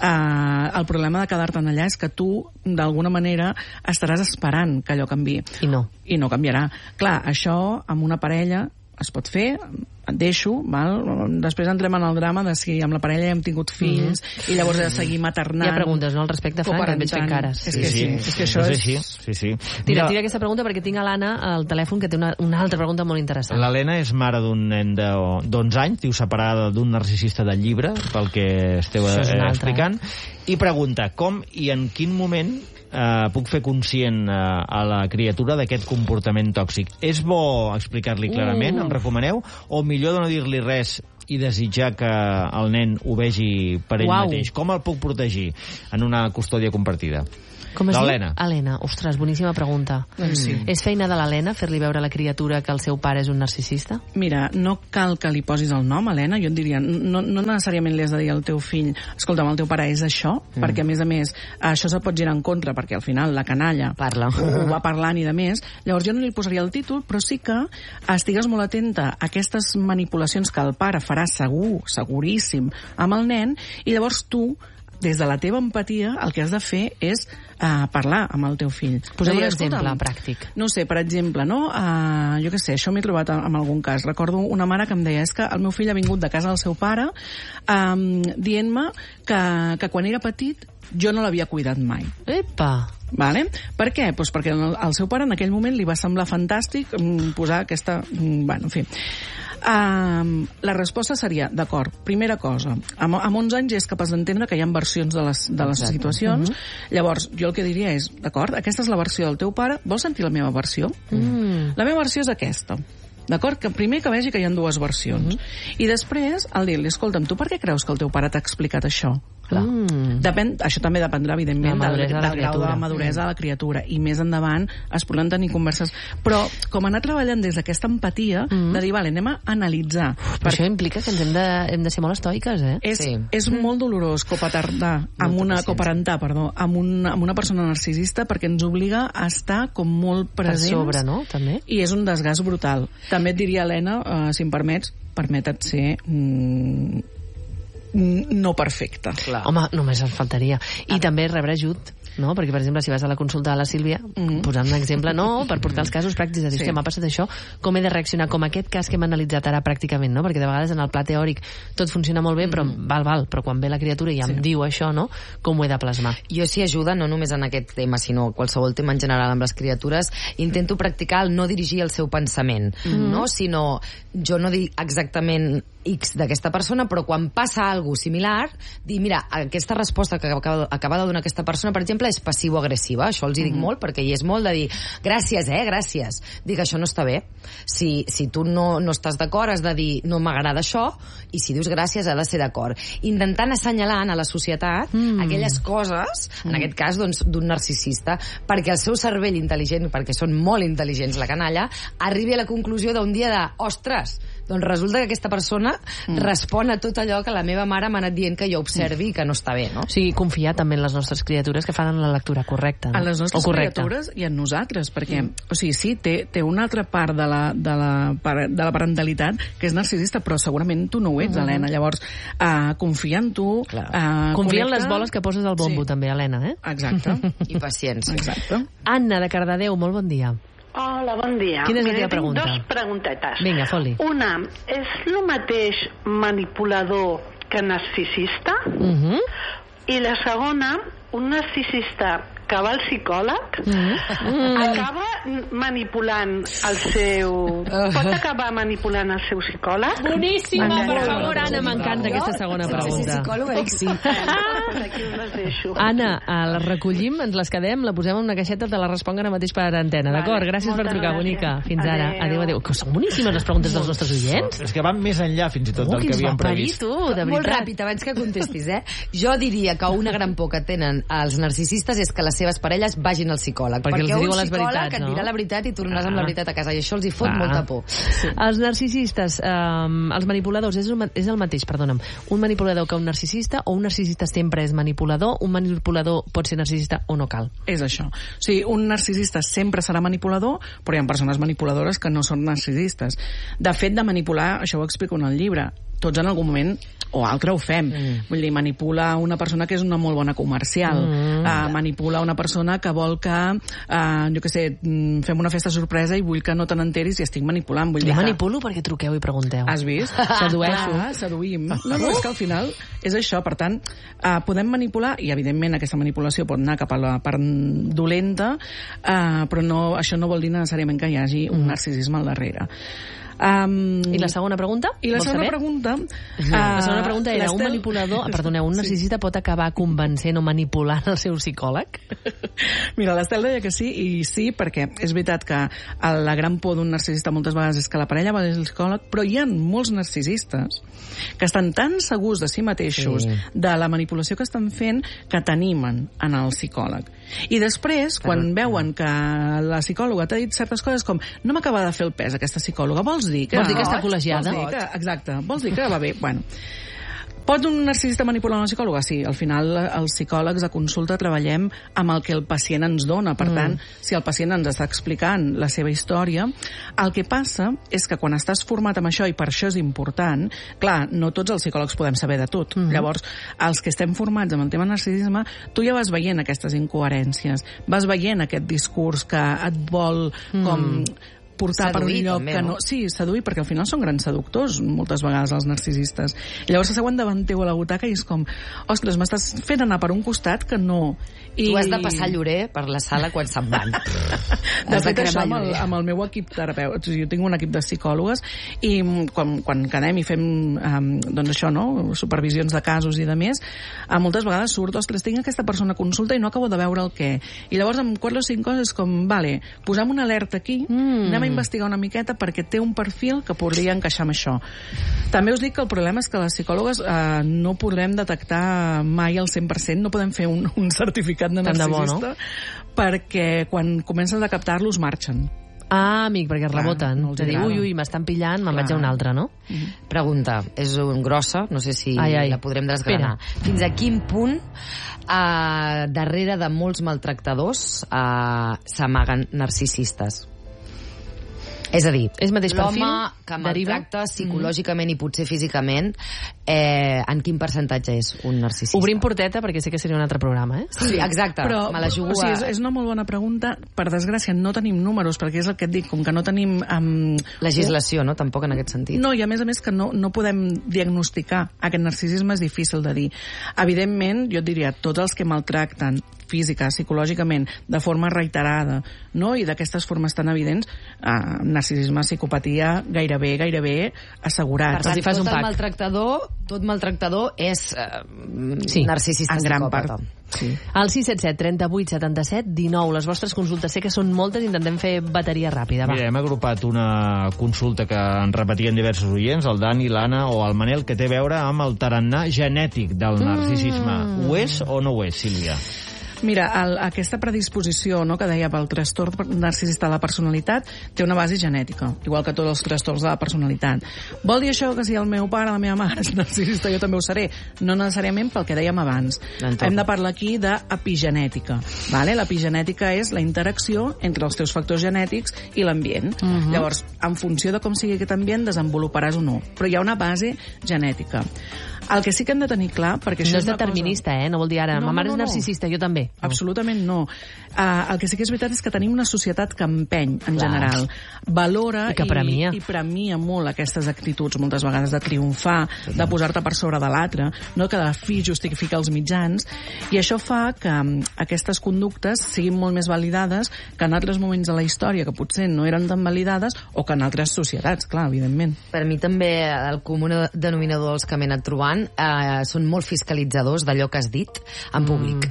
el problema de quedar-te'n allà és que tu, d'alguna manera, estaràs esperant que allò canviï. I no. I no canviarà. Clar, això amb una parella es pot fer, et deixo, val? Després entrem en el drama de si amb la parella hem tingut fills i llavors he de seguir maternant. Hi ha preguntes, no?, al respecte, Frank, que et veig fent cares. És que sí. És que això és... Sí. Tira aquesta pregunta perquè tinc a l'Anna al telèfon que té una altra pregunta molt interessant. L'Helena és mare d'un nen d'11 anys, diu separada d'un narcisista de llibre, pel que esteu explicant, i pregunta com i en quin moment puc fer conscient a la criatura d'aquest comportament tòxic. És bo explicar-li clarament, em recomaneu, o millor de no dir-li res i desitjar que el nen ho vegi per ell mateix? Com el puc protegir en una custòdia compartida? Com es diu? Helena. Ostres, boníssima pregunta. Sí. És feina de l'Helena fer-li veure a la criatura que el seu pare és un narcisista? Mira, no cal que li posis el nom, Helena. Jo et diria, no necessàriament li has de dir al teu fill, escolta'm, el teu pare és això, perquè a més, això se pot girar en contra, perquè al final la canalla ho va parlant i de més. Llavors jo no li posaria el títol, però sí que estigues molt atenta a aquestes manipulacions que el pare farà seguríssim amb el nen, i llavors tu, des de la teva empatia, el que has de fer és parlar amb el teu fill. Posem un exemple pràctic. No sé, per exemple, no? Jo què sé, això m'he trobat en algun cas. Recordo una mare que em deia, és que el meu fill ha vingut de casa del seu pare dient-me que quan era petit jo no l'havia cuidat mai. Epa! Vale? Per què? Pues perquè al seu pare en aquell moment li va semblar fantàstic posar aquesta... Bueno, en fi... la resposta seria, d'acord, primera cosa, amb 11 anys és capaç d'entendre que hi ha versions de les situacions. Llavors, jo el que diria és, d'acord, aquesta és la versió del teu pare, vols sentir la meva versió? La meva versió és aquesta. D'acord? Que primer que vegi que hi ha dues versions. I després, al dir-li, escolta'm, tu per què creus que el teu pare t'ha explicat això? Això també dependrà, evidentment, del grau de maduresa de la criatura, i més endavant es podran tenir converses. Però com anar treballant des d'aquesta empatia, de dir, vale, anem a analitzar. Però això implica que hem de ser molt estoiques, eh? És molt dolorós coparentar amb una persona narcisista, perquè ens obliga a estar com molt presents. Per sobre, no? També. I és un desgast brutal. També et diria, Helena, si em permeted ser no perfecta. Clar. Home, només ens faltaria. I també rebre ajut, no? Perquè, per exemple, si vas a la consulta de la Sílvia, posant un exemple, no? Per portar els casos pràctics, de dir, hòstia, m'ha passat això, com he de reaccionar? Com aquest cas que hem analitzat ara pràcticament, no? Perquè de vegades en el pla teòric tot funciona molt bé, però però quan ve la criatura i em diu això, no? Com ho he de plasmar? Jo, si ajuda, no només en aquest tema, sinó qualsevol tema en general amb les criatures, intento practicar el no dirigir el seu pensament, no? Sinó, jo no dic exactament X d'aquesta persona, però quan passa alguna cosa similar, dir, mira, aquesta resposta que acaba de donar aquesta persona, per exemple, és passivo-agressiva. Això els hi dic molt, perquè hi és molt de dir, gràcies, gràcies. Dic, això no està bé. Si tu no estàs d'acord, has de dir, no m'agrada això, i si dius gràcies, ha de ser d'acord. Intentant assenyalant a la societat aquelles coses, en aquest cas, doncs, d'un narcisista, perquè el seu cervell intel·ligent, perquè són molt intel·ligents, la canalla, arribi a la conclusió d'un dia de, ostres, doncs resulta que aquesta persona respon a tot allò que la meva mare m'ha anat dient que jo observi i que no està bé, no? O sigui, confiar també en les nostres criatures que fan la lectura correcta, no? En les nostres criatures i en nosaltres, perquè, o sigui, sí, té una altra part de la parentalitat que és narcisista, però segurament tu no ho ets, Helena. Llavors, confia en tu. Confia en les boles que poses al bombo, també, Helena, eh? Exacte. I paciència. Exacte. Anna, de Cardedeu, molt bon dia. Hola, bon dia. Quina és la teva pregunta? Dos preguntetes. Vinga, fot-li. Una, és el mateix manipulador que narcisista? I la segona, un narcisista que va al psicòleg acaba manipulant el seu... Pot acabar manipulant el seu psicòleg? Boníssima, per favor, Anna, m'encanta aquesta segona pregunta. Aquí les deixo. Anna, les recollim, ens les quedem, la posem en una caixeta, te la responc ara mateix per antena, d'acord? Gràcies per trucar, bonica. Fins ara. Adéu. Que són boníssimes les preguntes dels nostres oients. És que van més enllà, fins i tot, del que havíem previst. Tu, de veritat. Molt ràpid, abans que contestis, Jo diria que una gran por que tenen els narcisistes és que les seves parelles vagin al psicòleg. Perquè els diuen les veritats, no? Un psicòleg et dirà la veritat i tornaràs amb la veritat a casa, i això els hi fot molta por. Els narcisistes, els manipuladors, és el mateix, perdona'm, un manipulador que un narcisista, o un narcisista sempre és manipulador, un manipulador pot ser narcisista o no cal? És això. O sigui, un narcisista sempre serà manipulador, però hi ha persones manipuladores que no són narcisistes. De fet, de manipular, això ho explico en el llibre, tots en algun moment o altre ho fem. Vull dir, manipula una persona que és una molt bona comercial, manipula una persona que vol que, jo què sé, fem una festa sorpresa i vull que no te n'enteris i estic manipulant. Jo manipulo perquè truqueu i pregunteu. Has vist? Sedueixo. Seduïm. No, és que al final és això. Per tant, podem manipular, i evidentment aquesta manipulació pot anar cap a la part dolenta, però això no vol dir necessàriament que hi hagi un narcisisme al darrere. I la segona pregunta? I la segona pregunta... La segona pregunta era, un manipulador... Perdoneu, un narcisista pot acabar convencent o manipulant el seu psicòleg? Mira, l'Estel deia que sí, i sí, perquè és veritat que la gran por d'un narcisista moltes vegades és que la parella va al psicòleg, però hi ha molts narcisistes que estan tan segurs de si mateixos, de la manipulació que estan fent, que t'animen en el psicòleg. I després, quan veuen que la psicòloga t'ha dit certes coses com no m'acaba de fer el pes aquesta psicòloga, vols dir que està col·legiada? Exacte, vols dir que va bé? Bueno, pot un narcisista manipular una psicòloga? Sí, al final els psicòlegs a consulta treballem amb el que el pacient ens dona. Per tant, si el pacient ens està explicant la seva història, el que passa és que quan estàs format amb això, i per això és important, clar, no tots els psicòlegs podem saber de tot. Llavors, els que estem formats amb el tema narcisisme, tu ja vas veient aquestes incoherències, vas veient aquest discurs que et vol com portar seduir, per un lloc també, que no... Sí, seduir, perquè al final són grans seductors, moltes vegades, els narcisistes. Llavors s'asseuen davant teu a la butaca i és com, ostres, m'estàs fent anar per un costat que no... Tu has de passar llorer per la sala quan se'n van. De fet, això amb el meu equip terapèutic, jo tinc un equip de psicòlogues i quan quedem i fem doncs això, no? Supervisions de casos i de més, moltes vegades surt, ostres, tinc aquesta persona a consulta i no acabo de veure el què. I llavors amb 4 o 5 coses com, vale, posem una alerta aquí, anem a investigar una miqueta perquè té un perfil que podria encaixar amb això. També us dic que el problema és que les psicòlogues no podrem detectar mai al 100%, no podem fer un certificat de narcisista, perquè quan comences a captar-los marxen. Ah, amic, perquè es reboten. No te diu, ui, m'estan pillant, me'n vaig a un altre, no? Pregunta, és grossa, no sé si la podrem desgranar. Fins a quin punt, darrere de molts maltractadors, s'amaguen narcisistes? És a dir, l'home que maltracta psicològicament i potser físicament, en quin percentatge és un narcisista? Obrim porteta, perquè sé que seria un altre programa, eh? Sí, exacte. Però, me la jugo és una molt bona pregunta. Per desgràcia, no tenim números, perquè és el que et dic, com que no tenim... legislació, no? Tampoc en aquest sentit. No, i a més que no podem diagnosticar. Aquest narcisisme és difícil de dir. Evidentment, jo et diria, tots els que maltracten física, psicològicament, de forma reiterada, no? I d'aquestes formes tan evidents, narcisisme, psicopatia, gairebé assegurat. Per tant, tot maltractador és narcisista, en gran psicòpata. part. Sí. Al 677 38 77 19, les vostres consultes, sé que són moltes, intentem fer bateria ràpida. Va. Mira, hem agrupat una consulta que en repetien diversos oients, el Dani, l'Anna o el Manel, que té a veure amb el tarannà genètic del narcisisme. Ho és o no ho és, Sílvia? Mira, aquesta predisposició, no, que deia pel trastorn narcisista de la personalitat té una base genètica, igual que tots els trastorns de la personalitat. Vol dir això que si el meu pare, la meva mare és narcisista, jo també ho seré? No necessàriament pel que dèiem abans. Hem de parlar aquí d'epigenètica. Vale? L'epigenètica és la interacció entre els teus factors genètics i l'ambient. Llavors, en funció de com sigui aquest ambient, desenvoluparàs o no. Però hi ha una base genètica. El que sí que hem de tenir clar, perquè això no és determinista, no vol dir ara, ma mare és narcisista, jo també. No. Absolutament no. El que sí que és veritat és que tenim una societat que empeny, en general. Valora i premia molt aquestes actituds, moltes vegades, de triomfar, de posar-te per sobre de l'altre, no? Que de fi justifica els mitjans, i això fa que aquestes conductes siguin molt més validades que en altres moments de la història, que potser no eren tan validades, o que en altres societats, clar, evidentment. Per mi també el comú denominador dels que m'he anat trobant són molt fiscalitzadors d'allò que has dit en públic.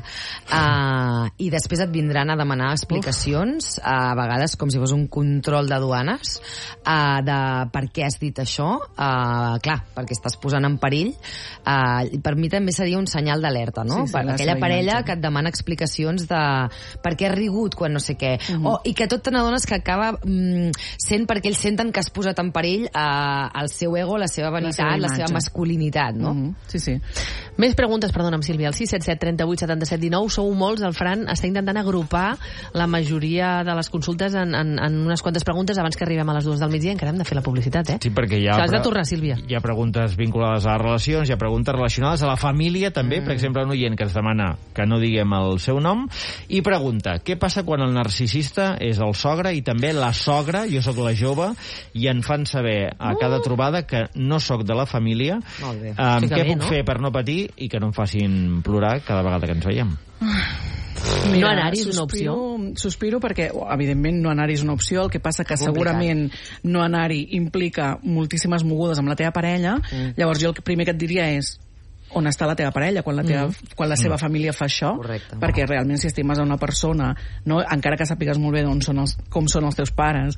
I després et vindran a demanar explicacions, a vegades com si fos un control de duanes, de per què has dit això. Clar, perquè estàs posant en perill. Per mi també seria un senyal d'alerta, no? Sí, per aquella parella que et demana explicacions de per què has rigut quan no sé què. I que tot te n'adones que acaba sent perquè ells senten que has posat en perill el seu ego, la seva vanitat, la seva masculinitat, no? Sí, sí. Més preguntes, perdona'm, Sílvia. El 677 38 77 19. Sou molts. El Fran està intentant agrupar la majoria de les consultes en unes quantes preguntes abans que arribem a les 2 del migdia. Encara hem de fer la publicitat, Sí, perquè has de tornar, Sílvia. Hi ha preguntes vinculades a les relacions, hi ha preguntes relacionades a la família, també. Per exemple, un oient que ens demana que no diguem el seu nom i pregunta, què passa quan el narcisista és el sogre i també la sogra, jo sóc la jove, i en fan saber a cada trobada que no sóc de la família. Molt bé. Què puc fer per no patir i que no em facin plorar cada vegada que ens veiem? Mira, no anar-hi és una opció. Sospiro perquè, evidentment, no anar-hi és una opció. El que passa que segurament no anar-hi implica moltíssimes mogudes amb la teva parella. Llavors jo el primer que et diria és on està la teva parella quan la seva família fa això. Correcte. Perquè realment si estimes a una persona, no, encara que sàpigues molt bé com són els teus pares,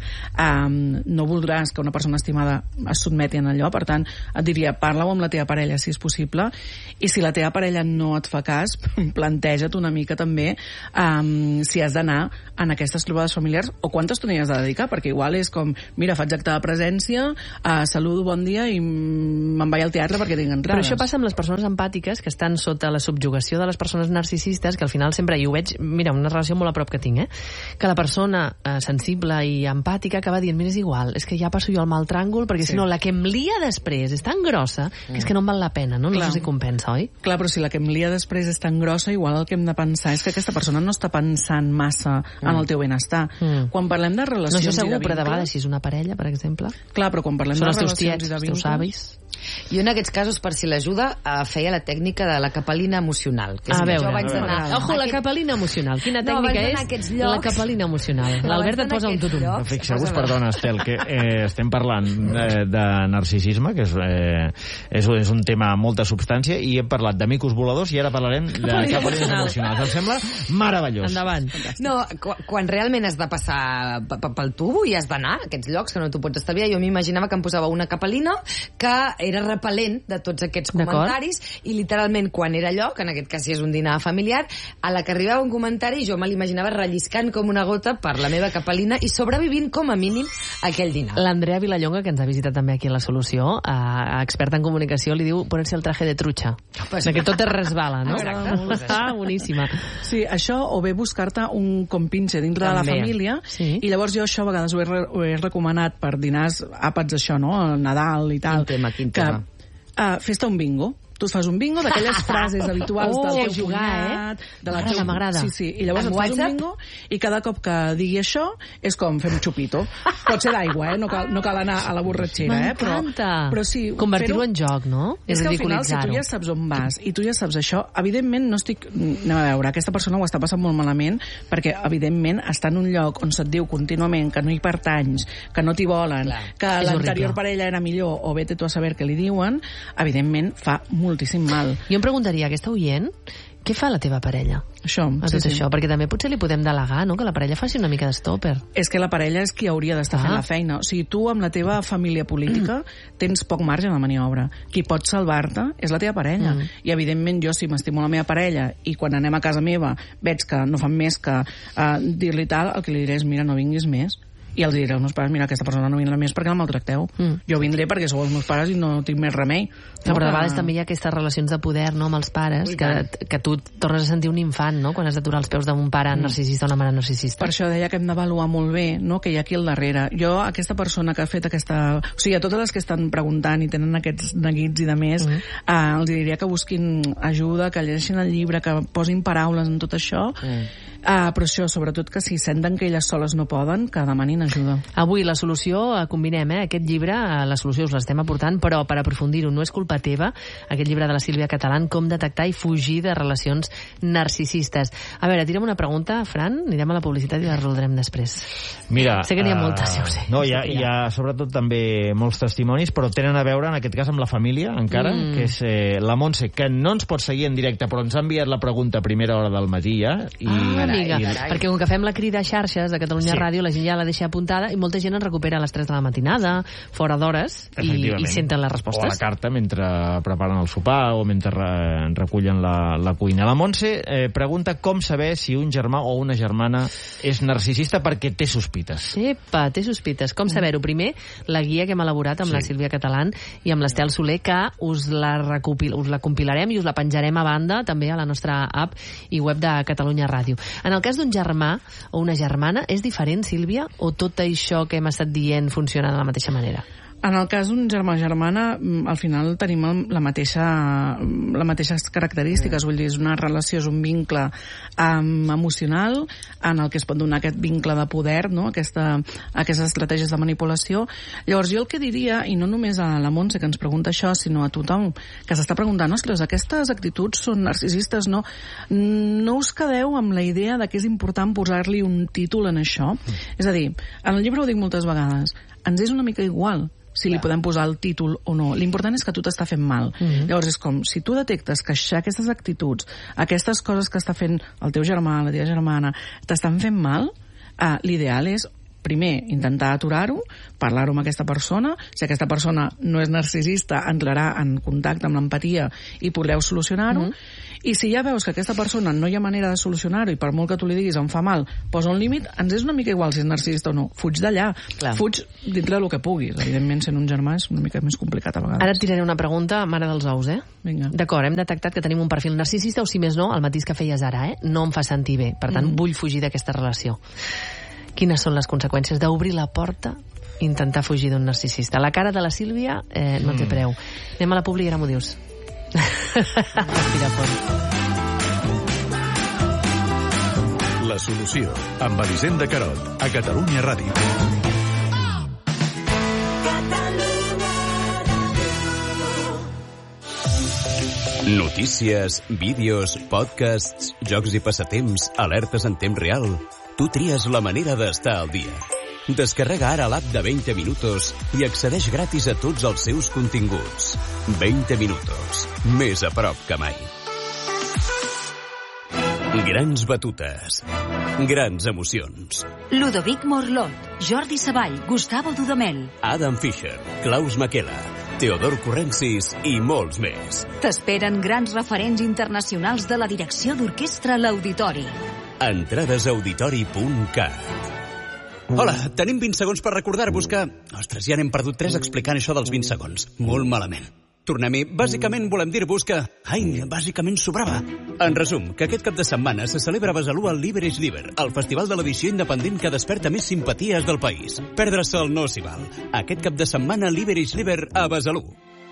no voldràs que una persona estimada es sotmeti en allò. Per tant, et diria, parla-ho amb la teva parella si és possible, i si la teva parella no et fa cas, planteja't una mica també si has d'anar en aquestes trobades familiars o quanta estona hi has de dedicar, perquè igual és com, mira, faig acte de presència, saludo, bon dia i me'n vaig al teatre perquè tinc entrades. Però això passa amb les persones empàtiques que estan sota la subjugació de les persones narcisistes, que al final sempre, i ho veig, mira, una relació molt a prop que tinc, que la persona sensible i empàtica acaba dient, mira, és igual, és que ja passo jo al mal tràngol, perquè si no, la que em lia després és tan grossa que és que no em val la pena, no? No sé si compensa, oi? Clar, però si la que em lia després és tan grossa, igual el que hem de pensar és que aquesta persona no està pensant massa en el teu benestar. Quan parlem de relacions no, això segur, i de però de vegades si és una parella, per exemple. Clar, però quan parlem de relacions i de vincles... Són els teus tiets, els teus avis... Jo en aquests casos, per si l'ajuda, feia la tècnica de la capelina emocional. Que a veure, jo vaig anar... Ojo, la capelina emocional. Quina tècnica és? La capelina emocional. L'Albert et posa un tutum. Fixeu-vos, perdona, Estel, que estem parlant de narcisisme, que és un tema amb molta substància, i hem parlat de micos voladors i ara parlarem de capelines emocionals. Em sembla meravellós. Endavant. No, quan realment has de passar pel tubo i has d'anar a aquests llocs que no t'ho pots estalviar, jo m'imaginava que em posava una capelina que era repel·lent de tots aquests comentaris i literalment quan era allò, que en aquest cas si és un dinar familiar, a la que arribava un comentari jo me l'imaginava relliscant com una gota per la meva capelina i sobrevivint com a mínim aquell dinar. L'Andrea Vilallonga, que ens ha visitat també aquí a La Solució, experta en comunicació, li diu ponerse el traje de trucha. Que tot es resbala, no? Exacte. Boníssima. Sí, això o bé buscar-te un compinche dintre de la família i llavors jo això a vegades ho he recomanat per dinars àpats això, no? Nadal i tal. Quin tema? Fes-te un bingo. Tu fas un bingo d'aquelles frases habituals del teu cunyat, de la teva... M'agrada. Sí, i llavors et fas un bingo i cada cop que digui això és com fer un xupito. Pot ser d'aigua, no cal anar a la borratxera, M'encanta. sí, convertir-ho en joc, no? És que al final, si tu ja saps on vas i tu ja saps això, evidentment no estic... Anem a veure, aquesta persona ho està passant molt malament perquè, evidentment, està en un lloc on se't diu contínuament que no hi pertanys, que no t'hi volen, que l'anterior parella era millor o vete tu a saber què li diuen, evidentment fa moltíssim mal. Jo em preguntaria, aquesta oient, què fa la teva parella? Això, això, perquè també potser li podem delegar, no?, que la parella faci una mica d'estopper. És que la parella és qui hauria d'estar fent la feina. O sigui, tu amb la teva família política tens poc marge de maniobra. Qui pot salvar-te és la teva parella. I evidentment jo, si m'estimo la meva parella i quan anem a casa meva veig que no fan més que dir-li tal, el que li diré és, mira, no vinguis més. I els diré als meus pares, mira, aquesta persona no vindrà més perquè la maltracteu. Jo vindré perquè sou els meus pares i no tinc més remei. Però de vegades també hi ha aquestes relacions de poder, no?, amb els pares, que tu tornes a sentir un infant, no?, quan has d'aturar els peus d'un pare narcisista o una mare narcisista. Per això deia que hem d'avaluar molt bé, no?, que hi ha aquí al darrere. Jo, aquesta persona que ha fet aquesta... O sigui, a totes les que estan preguntant i tenen aquests neguits i de més, els diria que busquin ajuda, que llegeixin el llibre, que posin paraules en tot això, però això, sobretot que si senten que elles soles no poden, que demanin ajuda. Avui La Solució, combinem aquest llibre, La Solució us l'estem aportant, però per aprofundir-ho, no és culpa teva, aquest llibre de la Sílvia Catalán, Com detectar i fugir de relacions narcisistes. A veure, tira'm una pregunta, Fran, anirem a la publicitat i la resoldrem després. Mira, sé que n'hi ha moltes, ja ho sé. No, hi ha sobretot també molts testimonis, però tenen a veure, en aquest cas, amb la família, encara, que és la Montse, que no ens pot seguir en directe, però ens ha enviat la pregunta a primera hora del matí ja. Amiga, perquè com que fem la crida a xarxes de Catalunya Ràdio, la gent ja la deixa apuntada i molta gent en recupera a les 3 de la matinada, fora d'hores, i senten les respostes. O a la carta mentre preparen el sopar o mentre recullen la cuina. La Montse pregunta com saber si un germà o una germana és narcisista perquè té sospites. Epa, té sospites. Com saber-ho? Primer, la guia que hem elaborat amb la Sílvia Catalán i amb l'Estel Soler, que us la compilarem i us la penjarem a banda també a la nostra app i web de Catalunya Ràdio. En el cas d'un germà o una germana, és diferent, Sílvia, o tot això que hem estat dient funciona de la mateixa manera? En el cas d'un germà-germana, al final tenim les mateixes característiques, vull dir, és una relació, és un vincle emocional en el que es pot donar aquest vincle de poder, no?, aquestes estratègies de manipulació. Llavors, jo el que diria, i no només a la Montse que ens pregunta això, sinó a tothom que s'està preguntant, ostres, aquestes actituds són narcisistes, no? No us quedeu amb la idea de que és important posar-li un títol en això. És a dir, en el llibre ho dic moltes vegades, ens és una mica igual si li podem posar el títol o no. L'important és que tu t'està fent mal. Llavors és com, si tu detectes que aquestes actituds, aquestes coses que està fent el teu germà, la teva germana, t'estan fent mal, l'ideal és primer, intentar aturar-ho, parlar-ho amb aquesta persona. Si aquesta persona no és narcisista, entrarà en contacte amb l'empatia i podreu solucionar-ho. I si ja veus que aquesta persona no hi ha manera de solucionar-ho i per molt que tu li diguis em fa mal, posa un límit, ens és una mica igual si és narcisista o no. Fuig d'allà. Fuig dintre del que puguis. Evidentment, sent un germà és una mica més complicat a vegades. Ara et tiraré una pregunta, mare dels ous, Vinga. D'acord, hem detectat que tenim un perfil narcisista, o si més no, el mateix que feies ara, no em fa sentir bé. Per tant, vull fugir d'aquesta relació. Quines són les conseqüències d'obrir la porta i intentar fugir d'un narcisista? La cara de la Sílvia no té preu. Anem a la publi i ara m'ho dius. La Solució, amb Elisenda Carot, a Catalunya Ràdio. Notícies, vídeos, podcasts, jocs i passatemps, alertes en temps real. Tu tries la manera d'estar al dia. Descarrega ara l'app de 20 Minutos i accedeix gratis a tots els seus continguts. 20 Minutos. Més a prop que mai. Grans batutes. Grans emocions. Ludovic Morlot, Jordi Savall, Gustavo Dudamel, Adam Fischer, Klaus Makela, Teodor Currencis i molts més. T'esperen grans referents internacionals de la direcció d'orquestra a l'Auditori. Entrades a auditori.cat. Hola, tenim 20 segons per recordar-vos que... Ostres, ja n'hem perdut 3 explicant això dels 20 segons. Molt malament. Tornem-hi. Bàsicament volem dir-vos que... bàsicament sobrava. En resum, que aquest cap de setmana se celebra a Besalú el Liber is Liber, el festival de l'edició independent que desperta més simpaties del país. Perdre-se'l no s'hi val. Aquest cap de setmana Liber is Liber a Besalú.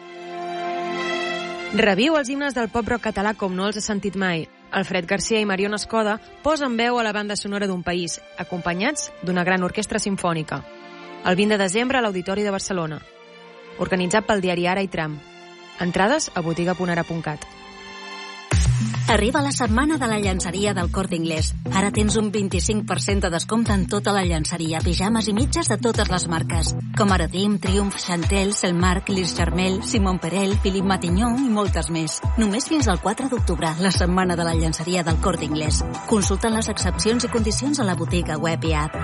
Reviu els himnes del pop-rock català com no els has sentit mai. Alfred Garcia i Mariona Escoda posen veu a la banda sonora d'un país, acompanyats d'una gran orquestra simfònica. El 20 de desembre a l'Auditori de Barcelona. Organitzat pel diari Ara i Tram. Entrades a botiga.ara.cat. Arriba la setmana de la llançeria del Corte Inglés. Ara tens un 25% de descompte en tota la llançeria, pijames i mitges de totes les marques, com Arodim, Triumph, Chantel, Selmark, Lis Charmel, Simon Perel, Philippe Matignon i moltes més. Només fins al 4 d'octubre, la setmana de la llançeria del Corte Inglés. Consulta les excepcions i condicions a la botiga web i app.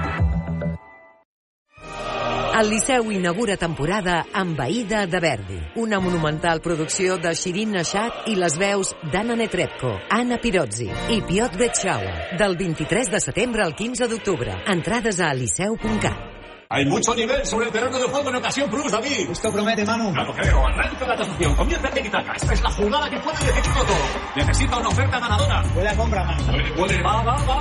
El Liceu inaugura temporada amb Aïda de Verdi, una monumental producció de Shirin Nashat i les veus d'Anna Netrebko, Anna Pirozzi i Piotr Betxaua, del 23 de setembre al 15 d'octubre. Entrades a liceu.cat. Hay mucho nivel sobre el terreno de juego en ocasión plus, David. Esto promete, Manu. No lo creo. Arranca la transacción. Comienza el tiki-taka. Esta es la jugada que puede decidirlo todo. Necesita una oferta ganadora. Buena compra, Manu. Puede. Va.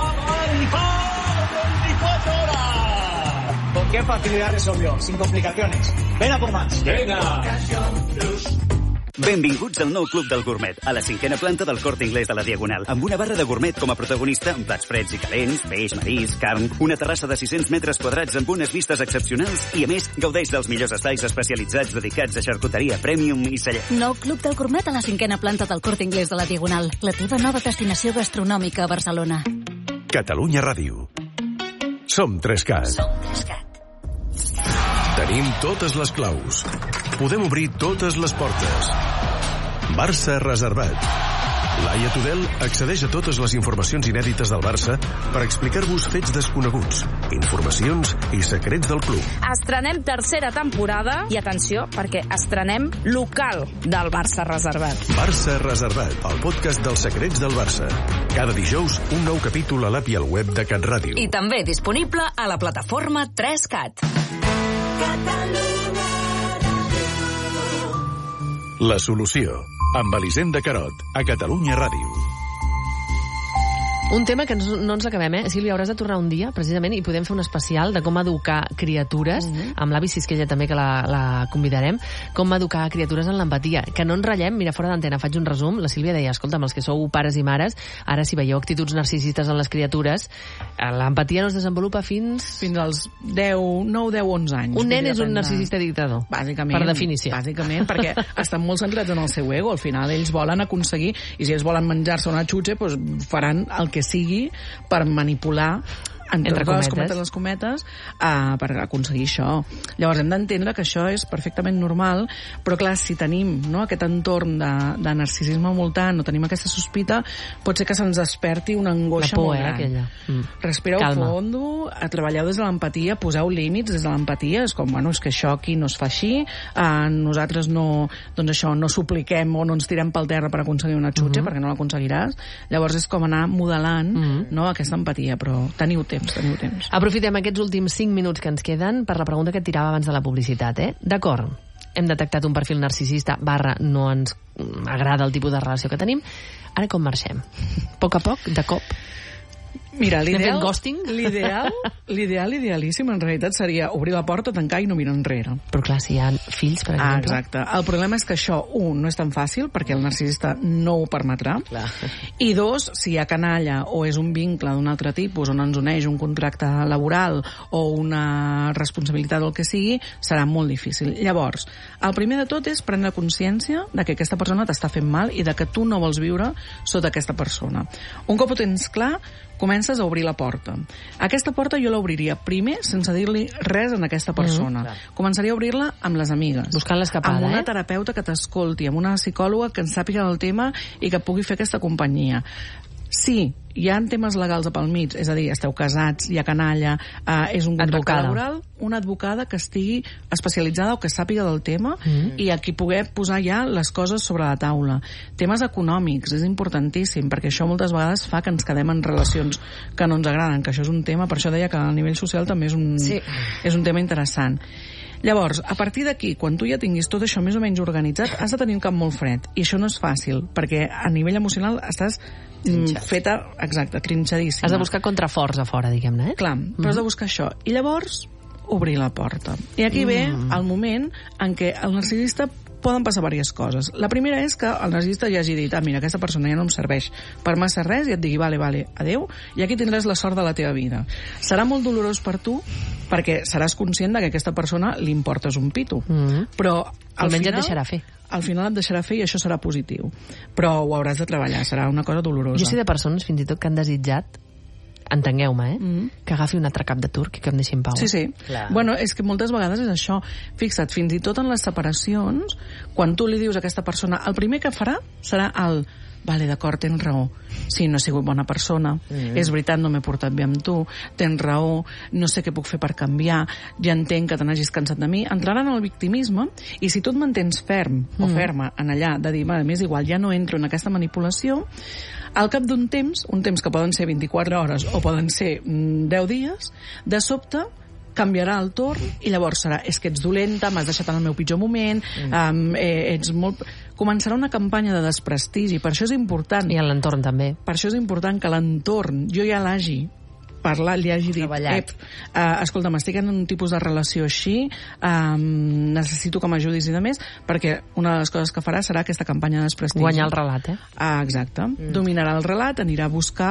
24 horas. ¿Con qué facilidad resolvió? Sin complicaciones. Ven a por más. Venga. Benvinguts al nou Club del Gourmet, a la 5ª planta del Corte Inglés de la Diagonal, amb una barra de gourmet com a protagonista, amb plats freds i calents, peix, marisc, carn, una terrassa de 600 metres quadrats amb unes vistes excepcionals i, a més, gaudeix dels millors espais especialitzats dedicats a xarcuteria premium i celler. Nou Club del Gourmet a la 5ª planta del Corte Inglés de la Diagonal, la teva nova destinació gastronòmica a Barcelona. Catalunya Ràdio. Som 3CAT. Tenim totes les claus. Podem obrir totes les portes. Barça reservat. Laia Tudel accedeix a totes les informacions inèdites del Barça per explicar-vos fets desconeguts, informacions i secrets del club. Estrenem tercera temporada i atenció, perquè estrenem local del Barça reservat. Barça reservat, el podcast dels secrets del Barça. Cada dijous, un nou capítol a l'app i al web de Cat Ràdio. I també disponible a la plataforma 3CAT. La solució, amb Elisenda Carot, a Catalunya Ràdio. Un tema que no ens acabem, Sílvia, hauràs de tornar un dia, precisament, i podem fer un especial de com educar criatures, amb l'avi Sisquella també, que la convidarem, com educar criatures en l'empatia. Que no ens ratllem, mira, fora d'antena, faig un resum, la Sílvia deia, escolta, amb els que sou pares i mares, ara si veieu actituds narcisistes en les criatures, l'empatia no es desenvolupa fins als 9, 10, 11 anys. Un nen és un narcisista dictador, bàsicament, per definició. Bàsicament, perquè estan molt centrats en el seu ego, al final ells volen aconseguir, i si ells volen menjar-se una xutxa, doncs faran el que sigui per manipular entre les cometes per aconseguir això. Llavors hem d'entendre que això és perfectament normal, però clar, si tenim aquest entorn de narcisisme voltant, o tenim aquesta sospita, pot ser que se'ns desperti una angoixa molt gran. Respireu fondo, treballeu des de l'empatia, poseu límits des de l'empatia, és com, bueno, és que això aquí no es fa així, nosaltres no, doncs això, no supliquem o no ens tirem pel terra per aconseguir una xutxa, perquè no l'aconseguiràs. Llavors és com anar modelant aquesta empatia, però teniu temps. Aprofitem aquests últims 5 minuts que ens queden per la pregunta que et tirava abans de la publicitat. D'acord, hem detectat un perfil narcisista / no ens agrada el tipus de relació que tenim. Ara com marxem? A poc, de cop? Mira, l'ideal, ghosting? idealíssim, en realitat, seria obrir la porta, tancar i no mirar enrere. Però clar, si hi ha fills, per exemple... Exacte. El problema és que això, no és tan fàcil, perquè el narcisista no ho permetrà. Clar. I dos, si hi ha canalla o és un vincle d'un altre tipus on ens uneix un contracte laboral o una responsabilitat o el que sigui, serà molt difícil. Llavors, el primer de tot és prendre consciència de que aquesta persona t'està fent mal i de que tu no vols viure sota aquesta persona. Un cop ho tens clar, comences a obrir la porta. Aquesta porta jo l'obriria primer sense dir-li res a aquesta persona. Començaria a obrir-la amb les amigues. Buscant l'escapada, amb una terapeuta que t'escolti, amb una psicòloga que en sàpiga del tema i que pugui fer aquesta companyia. Sí, hi ha temes legals pel mig, és a dir, esteu casats, hi ha canalla, és un contracte laboral, una advocada que estigui especialitzada o que sàpiga del tema i a qui poder posar ja les coses sobre la taula. Temes econòmics, és importantíssim, perquè això moltes vegades fa que ens quedem en relacions que no ens agraden, que això és un tema, per això deia que a nivell social també és un tema interessant. Llavors, a partir d'aquí, quan tu ja tinguis tot això més o menys organitzat, has de tenir un cap molt fred. I això no és fàcil, perquè a nivell emocional estàs feta, exacte, trinxadíssima. Has de buscar contraforts a fora, diguem-ne, Clar, però has de buscar això. I llavors, obrir la porta. I aquí ve el moment en què el narcisista poden passar diverses coses. La primera és que el narcisista ja hagi dit, mira, aquesta persona ja no em serveix per massa res, i et digui, vale, adeu, i aquí tindràs la sort de la teva vida. Serà molt dolorós per tu, perquè seràs conscient de que a aquesta persona li importes un pito. Però almenys et deixarà fer. Al final et deixarà fer i això serà positiu. Però ho hauràs de treballar, serà una cosa dolorosa. Jo sé de persones, fins i tot, que han desitjat, entengueu-me, que agafi un altre cap de turc i que em deixi en pau. Sí. Clar. Bueno, és que moltes vegades és això. Fixa't, fins i tot en les separacions, quan tu li dius a aquesta persona, el primer que farà serà vale, d'acord, tens raó. Sí, no he sigut bona persona. És veritat, no m'he portat bé amb tu. Tens raó, no sé què puc fer per canviar. Ja entenc que te n'hagis cansat de mi. Entraran en el victimisme i si tu et mantens ferm o ferma en allà de dir, m'és igual, ja no entro en aquesta manipulació, al cap d'un temps, un temps que poden ser 24 hores o poden ser 10 dies, de sobte canviarà el torn i llavors serà, és que ets dolenta, m'has deixat en el meu pitjor moment, ets molt... Començarà una campanya de desprestigi, per això és important... I en l'entorn també. Per això és important que l'entorn, jo ja l'hagi parlat, li hagi dit, escolta, m'estic en un tipus de relació així, necessito que m'ajudis i de més, perquè una de les coses que farà serà aquesta campanya de desprestigi. Guanyar el relat, Exacte. Dominarà el relat, anirà a buscar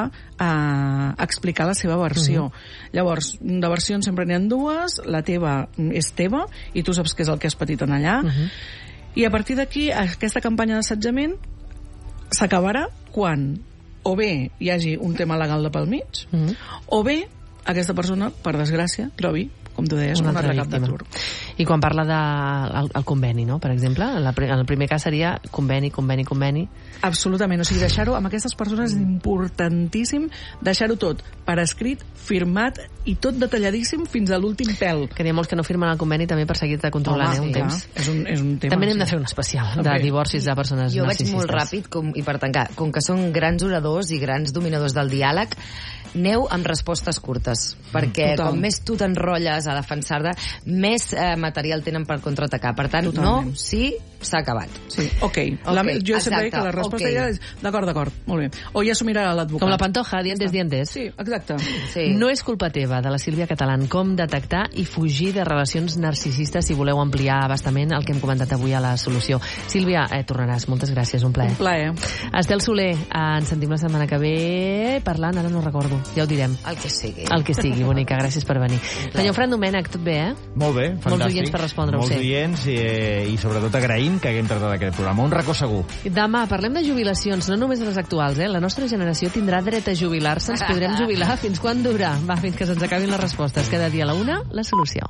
explicar la seva versió. Llavors, de versions sempre n'hi ha dues, la teva és teva, i tu saps què és el que has patit en allà, i a partir d'aquí, aquesta campanya d'assetjament s'acabarà quan o bé hi hagi un tema legal de pel mig, o bé aquesta persona, per desgràcia, trobi, com tu deies, un altre cap de turc. I quan parla del conveni, no?, per exemple, en el primer cas seria conveni. Absolutament, o sigui, deixar-ho amb aquestes persones és importantíssim, deixar-ho tot per escrit, firmat i tot detalladíssim fins a l'últim pèl. Que n'hi ha molts que no firmen el conveni també per seguir-te controlant, un temps. És un tema. També n'hem de fer un especial de divorcis de persones narcisistes. Jo vaig molt ràpid, i per tancar, com que són grans oradors i grans dominadors del diàleg, aneu amb respostes curtes, perquè com més tu t'enrotlles a defensar-te, més material tenen per contraatacar. Per tant, no, sí, s'ha acabat. Sí, jo sempre dic que la resposta ja és d'acord, molt bé. O ja s'ho mirarà l'advocat. Com la Pantoja, dientes. Sí, exacte. No és culpa teva, de la Sílvia Catalán, com detectar i fugir de relacions narcisistes, si voleu ampliar abastament el que hem comentat avui a La Solució. Sílvia, tornaràs, moltes gràcies, un plaer. Un plaer. Estel Soler, ens sentim la setmana que ve parlant, ara no recordo, ja ho direm. El que sigui. El que sigui, bonica, gràcies per venir. Senyor Fran Domènech, tot bé, Molt bé, fantàstic. Molts oients per respondre-ho, Molts oients i sobretot agraïm que haguem tratat aquest programa. Un racó segur. Demà parlem de jubilacions, no només les actuals, La nostra generació tindrà dret a jubilar-se, ens podrem jubilar. Fins quan durà? Va, fins que se'ns acabin les respostes. Cada dia a la 1, La Solució.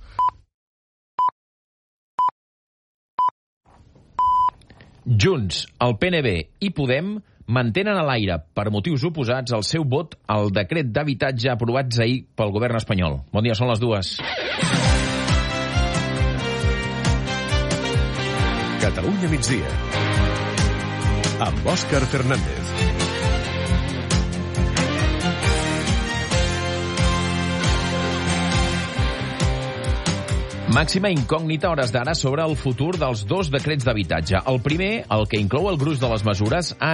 Junts, el PNB i Podem mantenen a l'aire, per motius oposats, el seu vot al decret d'habitatge aprovat ahir pel govern espanyol. Bon dia, són les 2. Catalunya migdia. Amb Òscar Fernández. Màxima incògnita a hores d'ara sobre el futur dels 2 decrets d'habitatge. El primer, el que inclou el gruix de les mesures, ha